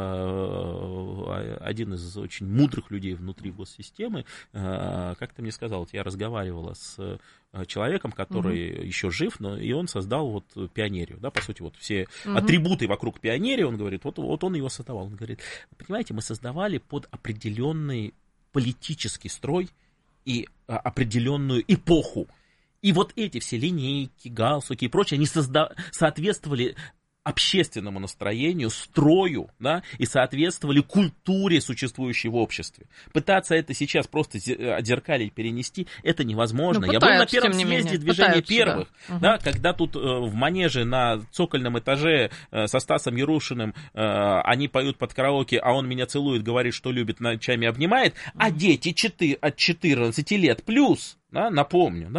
а, один из очень мудрых людей внутри госсистемы а, как-то мне сказал, вот я разговаривала с человеком, который угу. еще жив, но и он создал вот пионерию, да, по сути, вот все угу. атрибуты вокруг пионерии, он говорит, вот, вот он его создавал. Он говорит, понимаете, мы создавали под определенный политический строй и а, определенную эпоху. И вот эти все линейки, галстуки и прочее, они созда... соответствовали общественному настроению, строю, да, и соответствовали культуре, существующей в обществе. Пытаться это сейчас просто отзеркалить, перенести, это невозможно. Ну, я был на первом съезде Движения Первых, да. Да, Угу. когда тут э, в манеже на цокольном этаже э, со Стасом Ярушиным э, они поют под караоке, а он меня целует, говорит, что любит, ночами обнимает, угу. а дети четыре, от четырнадцати лет плюс, да, напомню, да,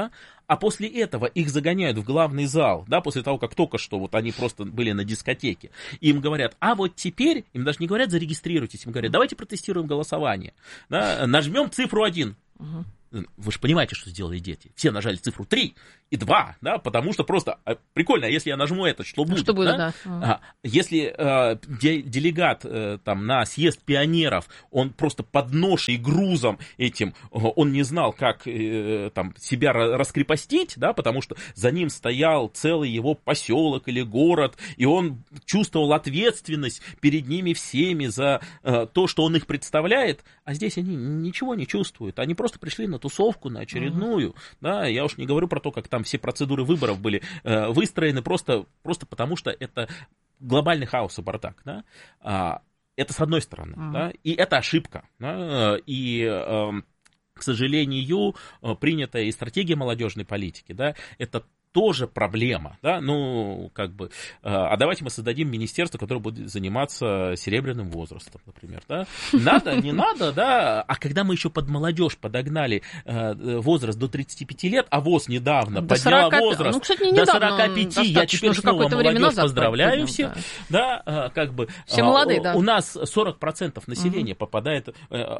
А после этого их загоняют в главный зал, да, после того, как только что вот они просто были на дискотеке. И им говорят, а вот теперь, им даже не говорят зарегистрируйтесь, им говорят, давайте протестируем голосование. Да, нажмем цифру один. Угу. Вы же понимаете, что сделали дети. Все нажали цифру три и два, да, потому что просто прикольно, если я нажму это, что будет? Что будет, да? да. А, если э, де, делегат э, там, на съезд пионеров, он просто под ношей и грузом этим, он не знал, как э, там, себя раскрепостить, да, потому что за ним стоял целый его поселок или город, и он чувствовал ответственность перед ними всеми за э, то, что он их представляет, а здесь они ничего не чувствуют, они просто пришли на тусовку, на очередную, uh-huh. да, я уж не говорю про то, как там все процедуры выборов были э, выстроены просто, просто потому, что это глобальный хаос и бардак, да, а, это с одной стороны, uh-huh. да, и это ошибка, да, и, э, к сожалению, принятая и стратегия молодежной политики, да, это тоже проблема, да, ну, как бы, а давайте мы создадим министерство, которое будет заниматься серебряным возрастом, например, да, надо, не надо, да, а когда мы еще под молодежь подогнали возраст до тридцати пяти лет, а ВОЗ недавно до подняла сорока, возраст ну, кстати, не до недавно, сорока пяти, я теперь снова молодежь поздравляю всех, да, да, как бы, все молодые, да. У нас сорок процентов населения угу. попадает,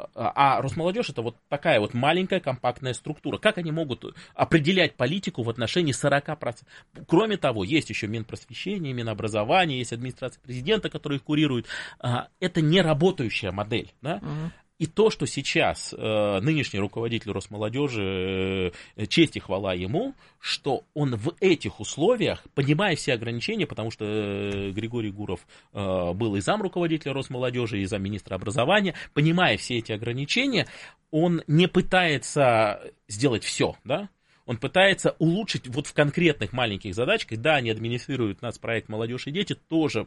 а Росмолодежь это вот такая вот маленькая компактная структура, как они могут определять политику в отношении сорока процентов. Кроме того, есть еще Минпросвещение, Минобразование, есть администрация президента, которая их курирует. Это не работающая модель. Да? Uh-huh. И то, что сейчас э, нынешний руководитель Росмолодежи, э, честь и хвала ему, что он в этих условиях, понимая все ограничения, потому что э, Григорий Гуров э, был и зам руководителя Росмолодежи, и замминистра образования, понимая все эти ограничения, он не пытается сделать все, да? Он пытается улучшить вот в конкретных маленьких задачках. Да, они администрируют нацпроект «Молодежь и дети», тоже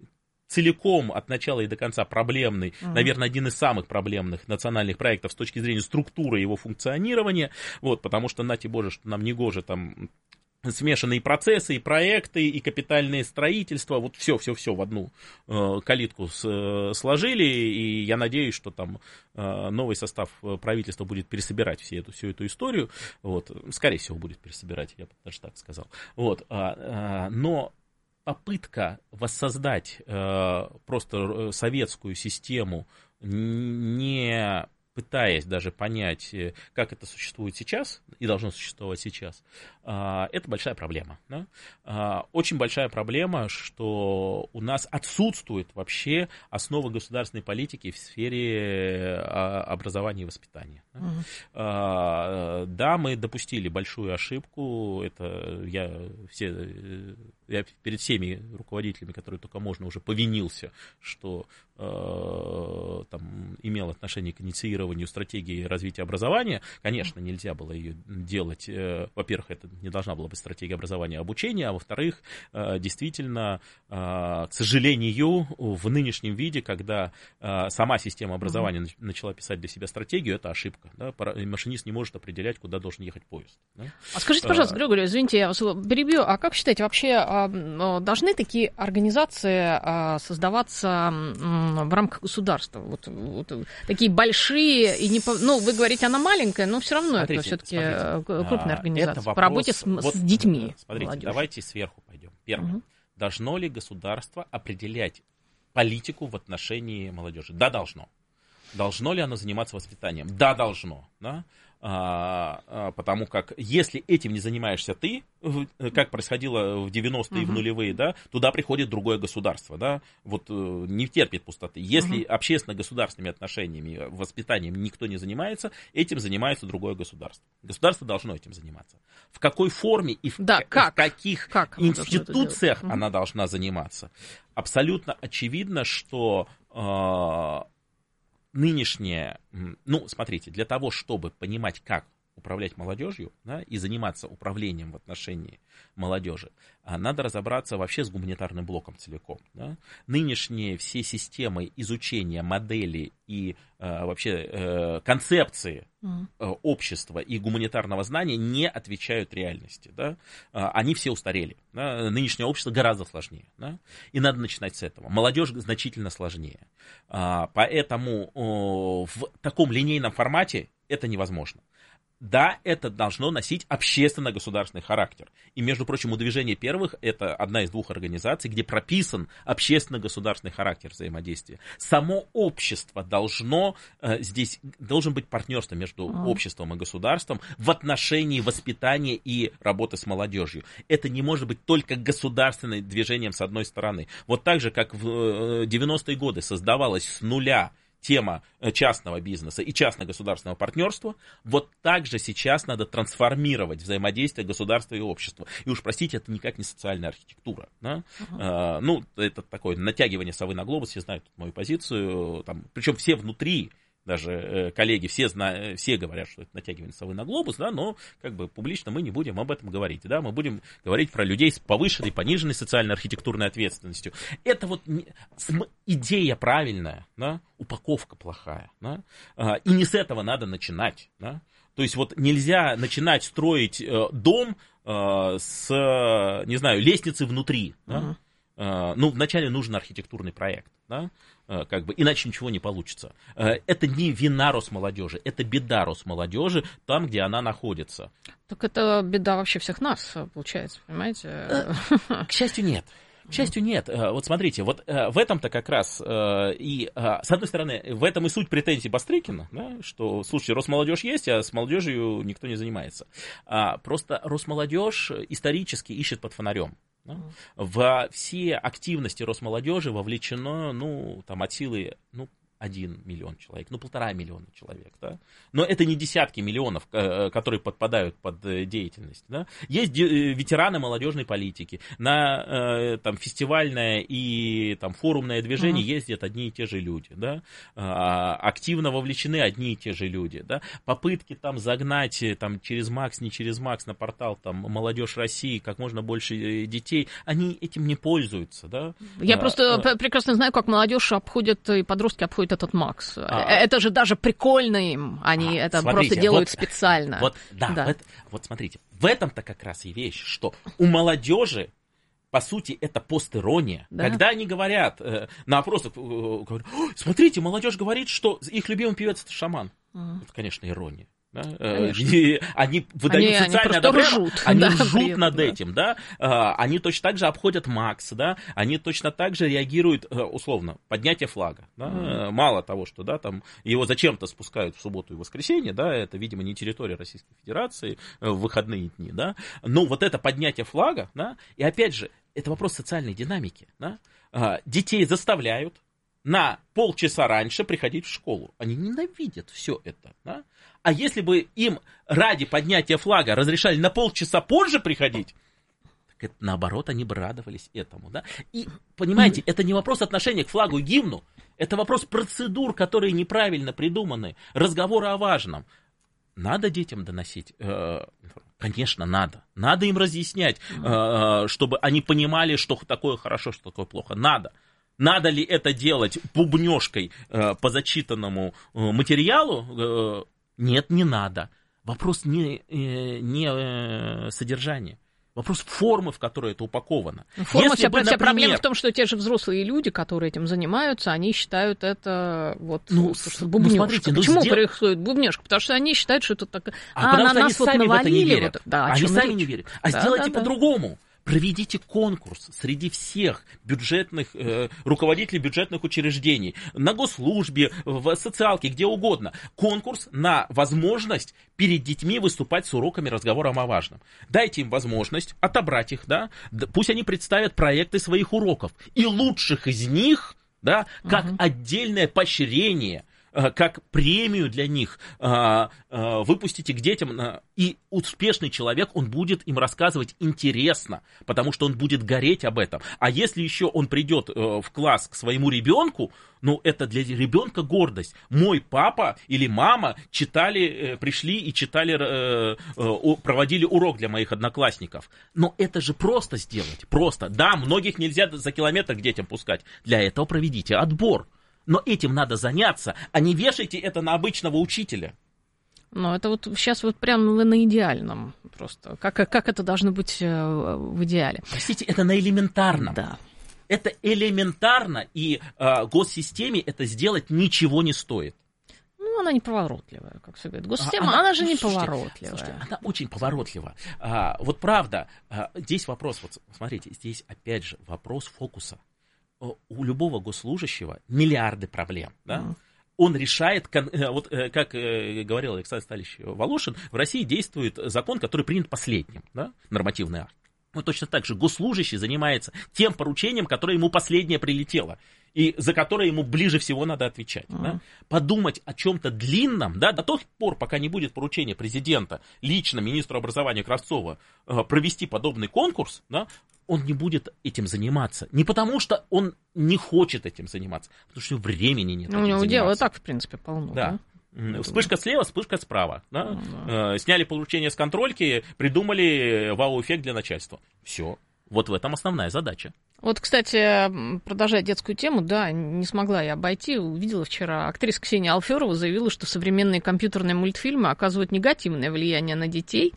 целиком от начала и до конца проблемный, uh-huh. наверное, один из самых проблемных национальных проектов с точки зрения структуры его функционирования. Вот, потому что, нате боже, что нам не гоже там смешанные процессы, и проекты, и капитальное строительство, вот все-все-все в одну э, калитку с, э, сложили, и я надеюсь, что там э, новый состав правительства будет пересобирать всю эту, всю эту историю, вот, скорее всего, будет пересобирать, я бы даже так сказал, вот, а, а, но попытка воссоздать э, просто советскую систему, не пытаясь даже понять, как это существует сейчас и должно существовать сейчас, это большая проблема. Да? Очень большая проблема, что у нас отсутствует вообще основа государственной политики в сфере образования и воспитания. Uh-huh. Да, мы допустили большую ошибку, это я, все, я перед всеми руководителями, которые только можно, уже повинился, что там, имел отношение к инициированию стратегии развития образования. Конечно, нельзя было ее делать. Во-первых, это не должна была быть стратегия образования и обучения, а во-вторых, действительно, к сожалению, в нынешнем виде, когда сама система образования mm-hmm. начала писать для себя стратегию, это ошибка. Да? Машинист не может определять, куда должен ехать поезд. Да? А скажите, пожалуйста, Григорий, извините, я вас перебью, а как считаете, вообще должны такие организации создаваться в рамках государства? Вот, вот такие большие, и не, ну, вы говорите, она маленькая, но все равно смотрите, это все-таки смотрите, крупная организация вопрос, по работе с, вот, с детьми. Смотрите, молодежью. Давайте сверху пойдем. Первое. Угу. Должно ли государство определять политику в отношении молодежи? Да, должно. Должно ли оно заниматься воспитанием? Да, должно. Да? А, а, потому как если этим не занимаешься ты, как происходило в девяностые и uh-huh. в нулевые, да, туда приходит другое государство, да, вот не терпит пустоты. Если uh-huh. общественно-государственными отношениями, воспитанием никто не занимается, этим занимается другое государство. Государство должно этим заниматься. В какой форме и в, да, к- как? в каких как институциях uh-huh. она должна заниматься? Абсолютно очевидно, что э- нынешнее, ну, смотрите, для того, чтобы понимать, как управлять молодежью, да, и заниматься управлением в отношении молодежи, надо разобраться вообще с гуманитарным блоком целиком. Да. Нынешние все системы изучения модели и э, вообще э, концепции э, общества и гуманитарного знания не отвечают реальности. Да. Они все устарели. Да. Нынешнее общество гораздо сложнее. Да. И надо начинать с этого. Молодежь значительно сложнее. Поэтому в таком линейном формате это невозможно. да, это должно носить общественно-государственный характер. И, между прочим, у движения первых это одна из двух организаций, где прописан общественно-государственный характер взаимодействия. Само общество должно, здесь должен быть партнерство между mm. обществом и государством в отношении воспитания и работы с молодежью. Это не может быть только государственным движением с одной стороны. Вот так же, как в девяностые годы создавалось с нуля тема частного бизнеса и частно-государственного партнерства, вот так же сейчас надо трансформировать взаимодействие государства и общества. И уж, простите, это никак не социальная архитектура. Да? Uh-huh. А, ну, это такое натягивание совы на глобус, все знают мою позицию. Там, причем все внутри, даже э, коллеги, все, зна- все говорят, что это натягивание совы на глобус, да, но как бы публично мы не будем об этом говорить. Да? Мы будем говорить про людей с повышенной, пониженной социально-архитектурной ответственностью. Это вот не, идея правильная, да? Упаковка плохая. Да? А, и не с этого надо начинать. Да? То есть вот нельзя начинать строить э, дом э, с, не знаю, лестницы внутри. Да? Uh-huh. Ну, вначале нужен архитектурный проект, да, как бы, иначе ничего не получится. Это не вина Росмолодежи, это беда Росмолодежи там, где она находится. Так это беда вообще всех нас, получается, понимаете? К счастью, нет. К счастью, нет. Вот смотрите, вот в этом-то как раз и, с одной стороны, в этом и суть претензий Бастрыкина, да, что, слушайте, Росмолодежь есть, а с молодежью никто не занимается. Просто Росмолодежь исторически ищет под фонарем. Да? Во все активности Росмолодежи вовлечено, ну, там, от силы, ну, один миллион человек, ну, полтора миллиона человек, да? Но это не десятки миллионов, которые подпадают под деятельность, да? Есть ветераны молодежной политики, на там, фестивальное и там, форумное движение uh-huh. ездят одни и те же люди, да? Активно вовлечены одни и те же люди, да? Попытки там загнать там, через МАКС, не через МАКС на портал там, «Молодежь России» как можно больше детей, они этим не пользуются, да? Я а, просто а... прекрасно знаю, как молодежь обходит и подростки обходят этот МАКС. А, это же даже прикольно им, они а, это смотрите, просто делают вот, специально. Вот, да, да. Вот, вот смотрите, в этом-то как раз и вещь, что у молодежи, по сути, это постирония. Да? Когда они говорят э, на опросах, э, говорят, смотрите, молодежь говорит, что их любимый певец это шаман. Uh-huh. Это, конечно, ирония. Да? Они, они выдают они, социальное одобрение, ржут, они да, ржут приятно, над да. этим, да? Они точно так же обходят МАКС, да? Они точно так же реагируют, условно, поднятие флага. Да? Mm. Мало того, что да, там его зачем-то спускают в субботу и воскресенье, да? Это, видимо, не территория Российской Федерации в выходные дни, да? Но вот это поднятие флага, да? И опять же, это вопрос социальной динамики. Да? Детей заставляют на полчаса раньше приходить в школу. Они ненавидят все это. Да? А если бы им ради поднятия флага разрешали на полчаса позже приходить, так это, наоборот, они бы радовались этому. Да? И, понимаете, это не вопрос отношения к флагу и гимну, это вопрос процедур, которые неправильно придуманы, разговоры о важном. Надо детям доносить? Конечно, надо. Надо им разъяснять, чтобы они понимали, что такое хорошо, что такое плохо. Надо. Надо ли это делать бубнёжкой э, по зачитанному э, материалу? Э, нет, не надо. Вопрос не, э, не э, содержания. Вопрос формы, в которой это упаковано. Форма, вся, бы, например... вся проблема в том, что те же взрослые люди, которые этим занимаются, они считают это вот ну, бубнёжка. Ну, смотрите, Почему ну, сдел... происходит бубнёжка? Потому что они считают, что это так... А, а на нас вот навалили. Вот... Да, они сами речь? не верят. А да, сделайте да, по-другому. Проведите конкурс среди всех бюджетных, э, руководителей бюджетных учреждений, на госслужбе, в социалке, где угодно. Конкурс на возможность перед детьми выступать с уроками, разговором о важном. Дайте им возможность отобрать их, да, пусть они представят проекты своих уроков. И лучших из них, да, как угу. отдельное поощрение, как премию для них выпустите к детям, и успешный человек, он будет им рассказывать интересно, потому что он будет гореть об этом. А если еще он придет в класс к своему ребенку, ну, это для ребенка гордость. Мой папа или мама читали, пришли и читали, проводили урок для моих одноклассников. Но это же просто сделать, просто. Да, многих нельзя за километр к детям пускать. Для этого проведите отбор. Но этим надо заняться, а не вешайте это на обычного учителя. Ну, это вот сейчас вот прям на идеальном просто. Как, как это должно быть в идеале? Простите, это на элементарном. Да. Это элементарно, и э, госсистеме это сделать ничего не стоит. Ну, Ну, она неповоротливая, как все говорят. Госсистема, она, она же ну, неповоротливая. Слушайте, слушайте, она очень поворотлива. А, вот правда, а, здесь вопрос, вот смотрите, здесь опять же вопрос фокуса. У любого госслужащего миллиарды проблем, да? Mm. Он решает, вот как говорил Александр Сталич Волошин, в России действует закон, который принят последним, да? Нормативный акт. Ну, точно так же госслужащий занимается тем поручением, которое ему последнее прилетело, и за которое ему ближе всего надо отвечать. Mm-hmm. Да? Подумать о чем-то длинном, да, до тех пор, пока не будет поручения президента лично министру образования Кравцова э, провести подобный конкурс, да, он не будет этим заниматься. Не потому, что он не хочет этим заниматься, а потому что времени нет. Ну, у него дела так, в принципе, полно. Да. Да? Вспышка слева, вспышка справа. Да? Ну, да. Э, сняли поручение с контрольки, придумали вау-эффект для начальства. Все. Вот в этом основная задача. Вот, кстати, продолжая детскую тему, да, не смогла я обойти. Увидела вчера, актриса Ксения Алферова заявила, что современные компьютерные мультфильмы оказывают негативное влияние на детей.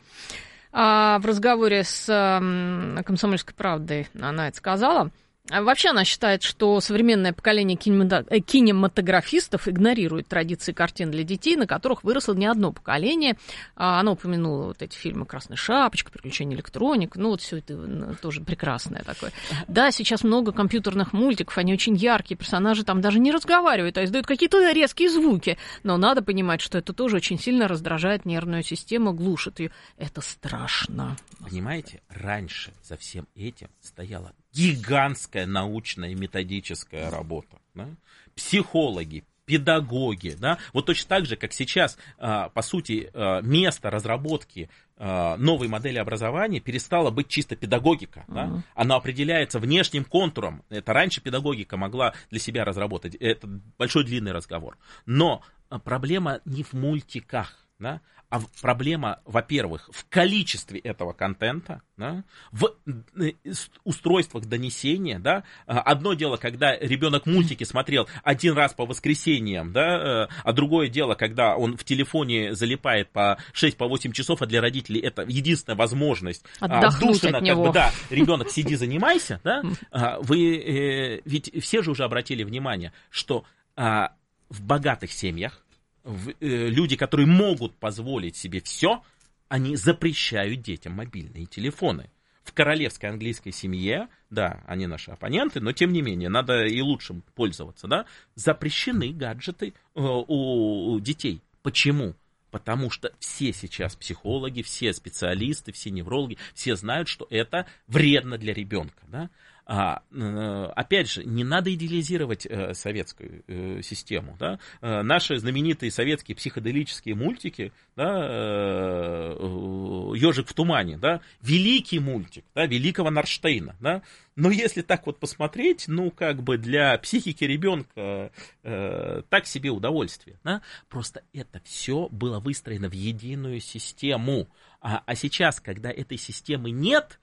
А в разговоре с «Комсомольской правдой» она это сказала. Вообще она считает, что современное поколение кинематографистов игнорирует традиции картин для детей, на которых выросло не одно поколение. Она упомянула вот эти фильмы «Красная шапочка», «Приключения электроника». Ну, вот все это тоже прекрасное такое. Да, сейчас много компьютерных мультиков, они очень яркие, персонажи там даже не разговаривают, а издают какие-то резкие звуки. Но надо понимать, что это тоже очень сильно раздражает нервную систему, глушит ее. Это страшно. Понимаете, раньше за всем этим стояла гигантская научная и методическая работа. Да? Психологи, педагоги. Да? Вот точно так же, как сейчас, по сути, место разработки новой модели образования перестала быть чисто педагогика. Uh-huh. Да? Она определяется внешним контуром. Это раньше педагогика могла для себя разработать. Это большой длинный разговор. Но проблема не в мультиках. Да? А проблема, во-первых, в количестве этого контента, да, в устройствах донесения. Да. Одно дело, когда ребенок мультики смотрел один раз по воскресеньям, да, а другое дело, когда он в телефоне залипает по шесть-восемь часов, а для родителей это единственная возможность отдохнуть от него. Как бы, да, ребенок, сиди, занимайся. Да. Вы ведь все же уже обратили внимание, что в богатых семьях люди, которые могут позволить себе все, они запрещают детям мобильные телефоны. В королевской английской семье, да, они наши оппоненты, но тем не менее, надо и лучшим пользоваться, да, запрещены гаджеты у детей. Почему? Потому что все сейчас психологи, все специалисты, все неврологи, все знают, что это вредно для ребенка, да. А, опять же, не надо идеализировать э, советскую э, систему. Да? Э, наши знаменитые советские психоделические мультики, да, э, «Ежик в тумане», да, великий мультик, да, великого Норштейна. Да? Но если так вот посмотреть, ну, как бы для психики ребенка э, так себе удовольствие. Да? Просто это все было выстроено в единую систему. А, а сейчас, когда этой системы нет,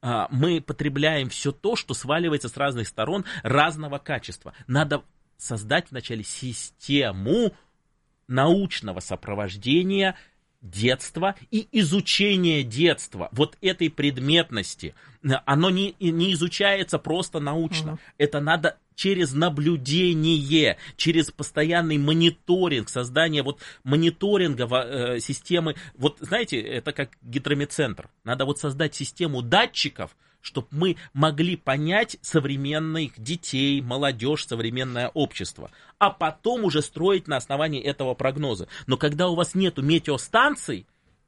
мы потребляем все то, что сваливается с разных сторон разного качества. Надо создать вначале систему научного сопровождения детства и изучения детства. Вот этой предметности. Оно не, не изучается просто научно. Uh-huh. Это надо через наблюдение, через постоянный мониторинг, создание вот мониторинговой э, системы. Вот знаете, это как гидромедцентр. Надо вот создать систему датчиков, чтобы мы могли понять современных детей, молодежь, современное общество. А потом уже строить на основании этого прогноза. Но когда у вас нету метеостанций,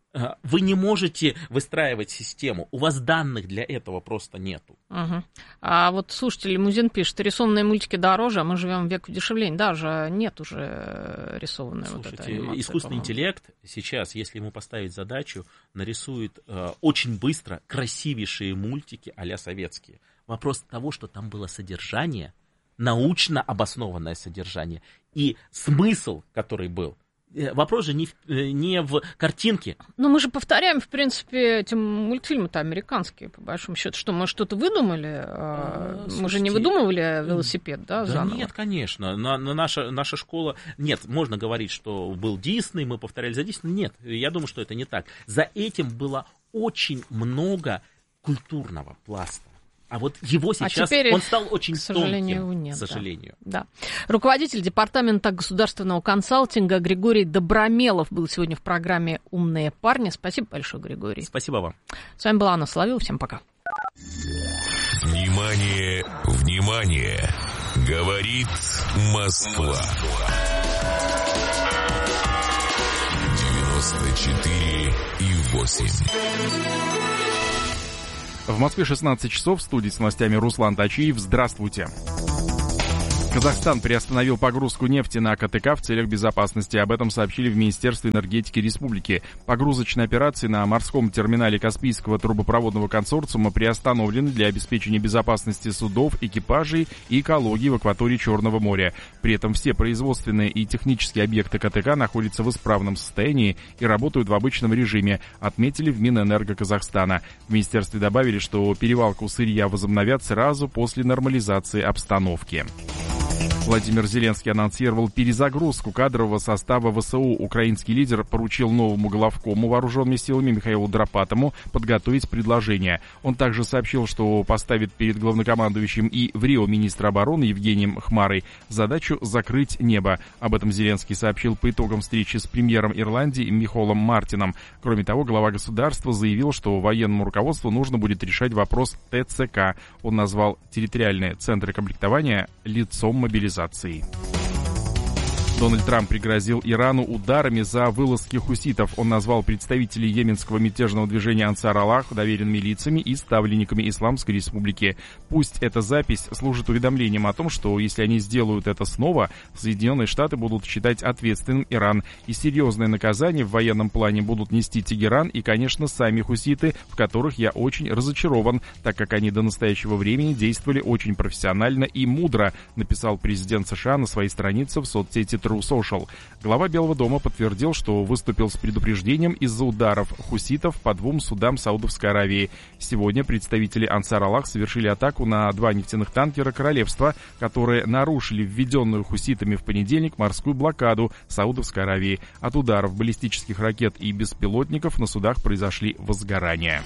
вы не можете выстраивать систему. У вас данных для этого просто нету. Угу. А вот слушайте, Лимузин пишет, рисованные мультики дороже, а мы живем в век удешевления. Даже нет уже рисованной вот этой анимации. Искусственный по-моему. Интеллект сейчас, если ему поставить задачу, нарисует э, очень быстро красивейшие мультики а-ля советские. Вопрос того, что там было содержание, научно обоснованное содержание и смысл, который был. Вопрос же не в, не в картинке. Но мы же повторяем, в принципе, эти мультфильмы-то американские, по большому счету. Что, мы что-то выдумали? А, мы же не выдумывали велосипед, да, да заново? Нет, конечно. На, на наша, наша школа... Нет, можно говорить, что был Дисней, мы повторяли за Дисней. Нет, я думаю, что это не так. За этим было очень много культурного пласта. А вот его сейчас, а теперь, он стал очень к сожалению, тонким, нет, к сожалению. Да. Да. Руководитель департамента государственного консалтинга Григорий Добромелов был сегодня в программе «Умные парни». Спасибо большое, Григорий. Спасибо вам. С вами была Анна Соловьева. Всем пока. Внимание, внимание! Говорит Москва. девяносто четыре и восемь. В Москве шестнадцать часов, в студии с новостями Руслан Тачиев. Здравствуйте. Казахстан приостановил погрузку нефти на КТК в целях безопасности. Об этом сообщили в Министерстве энергетики республики. Погрузочные операции на морском терминале Каспийского трубопроводного консорциума приостановлены для обеспечения безопасности судов, экипажей и экологии в акватории Черного моря. При этом все производственные и технические объекты КТК находятся в исправном состоянии и работают в обычном режиме, отметили в Минэнерго Казахстана. В министерстве добавили, что перевалку сырья возобновят сразу после нормализации обстановки. Владимир Зеленский анонсировал перезагрузку кадрового состава ВСУ. Украинский лидер поручил новому главкому вооруженными силами Михаилу Драпатому подготовить предложение. Он также сообщил, что поставит перед главнокомандующим и в Рио министра обороны Евгением Хмарой задачу закрыть небо. Об этом Зеленский сообщил по итогам встречи с премьером Ирландии Михолом Мартином. Кроме того, глава государства заявил, что военному руководству нужно будет решать вопрос ТЦК. Он назвал территориальные центры комплектования лицом мобилизации. Дональд Трамп пригрозил Ирану ударами за вылазки хуситов. Он назвал представителей йеменского мятежного движения Ансар Аллах доверенными лицами и ставленниками Исламской Республики. Пусть эта запись служит уведомлением о том, что если они сделают это снова, Соединенные Штаты будут считать ответственным Иран. И серьезные наказания в военном плане будут нести Тегеран и, конечно, сами хуситы, в которых я очень разочарован, так как они до настоящего времени действовали очень профессионально и мудро, написал президент США на своей странице в соцсети True Social. Глава Белого дома подтвердил, что выступил с предупреждением из-за ударов хуситов по двум судам Саудовской Аравии. Сегодня представители Ансар Аллах совершили атаку на два нефтяных танкера королевства, которые нарушили введенную хуситами в понедельник морскую блокаду Саудовской Аравии. От ударов баллистических ракет и беспилотников на судах произошли возгорания.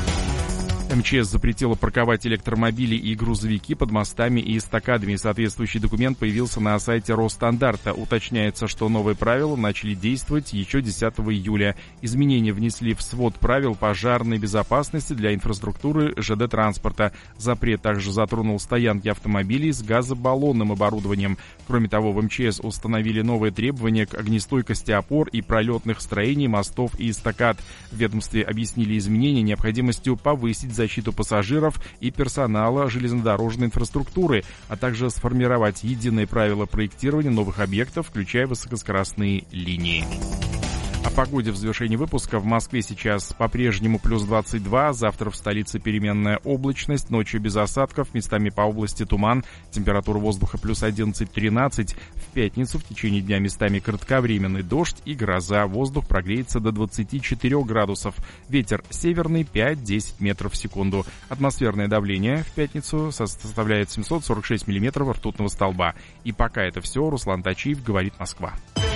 МЧС запретила парковать электромобили и грузовики под мостами и эстакадами. Соответствующий документ появился на сайте Росстандарта. Уточняется, что новые правила начали действовать еще десятого июля. Изменения внесли в свод правил пожарной безопасности для инфраструктуры ЖД-транспорта. Запрет также затронул стоянки автомобилей с газобаллонным оборудованием. Кроме того, в МЧС установили новые требования к огнестойкости опор и пролетных строений мостов и эстакад. В ведомстве объяснили изменения необходимостью повысить защиту пассажиров и персонала железнодорожной инфраструктуры, а также сформировать единые правила проектирования новых объектов, включая высокоскоростные линии. О погоде в завершении выпуска. В Москве сейчас по-прежнему плюс двадцать два, завтра в столице переменная облачность, ночью без осадков, местами по области туман, температура воздуха плюс одиннадцать-тринадцать. В пятницу в течение дня местами кратковременный дождь и гроза, воздух прогреется до двадцати четырёх градусов, ветер северный пять-десять метров в секунду. Атмосферное давление в пятницу составляет семьсот сорок шесть миллиметров ртутного столба. И пока это все. Руслан Тачиев, говорит Москва.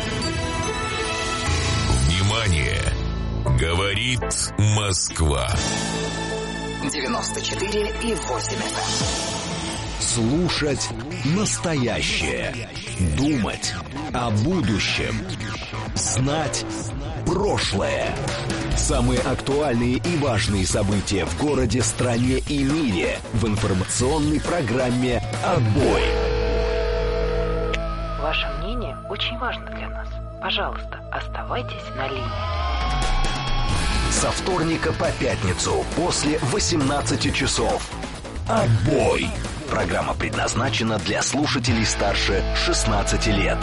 Внимание! Говорит Москва. девяносто четыре и восемь эф эм. Слушать настоящее. Думать о будущем. Знать прошлое. Самые актуальные и важные события в городе, стране и мире в информационной программе «Отбой». Ваше мнение очень важно для нас. Пожалуйста, оставайтесь на линии. Со вторника по пятницу после восемнадцати часов. «Отбой». Программа предназначена для слушателей старше шестнадцати лет.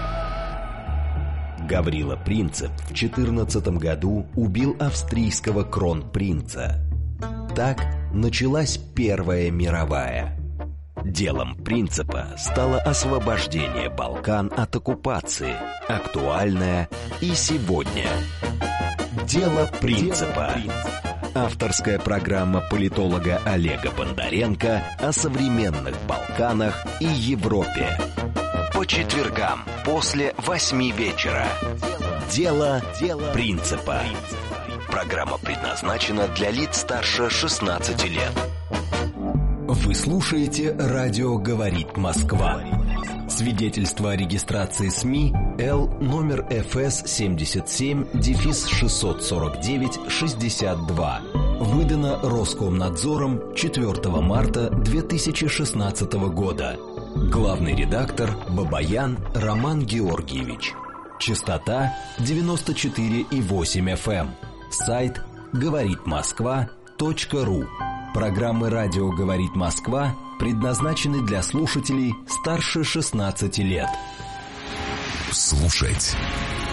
Гаврила Принцип в четырнадцатом году убил австрийского кронпринца. Так началась Первая мировая. Делом Принципа стало освобождение Балкан от оккупации, актуальное и сегодня. Дело Принципа. Авторская программа политолога Олега Бондаренко о современных Балканах и Европе. По четвергам после восьми вечера. Дело Принципа. Программа предназначена для лиц старше шестнадцати лет. Вы слушаете «Радио говорит Москва». Свидетельство о регистрации СМИ Л номер эф эс семьдесят семь шестьсот сорок девять шестьдесят два. Выдано Роскомнадзором четвёртого марта две тысячи шестнадцатого года. Главный редактор Бабаян Роман Георгиевич. Частота девяносто четыре и восемь эф эм. Сайт говорит москва точка ру. Программы «Радио говорит Москва» предназначены для слушателей старше шестнадцати лет. Слушать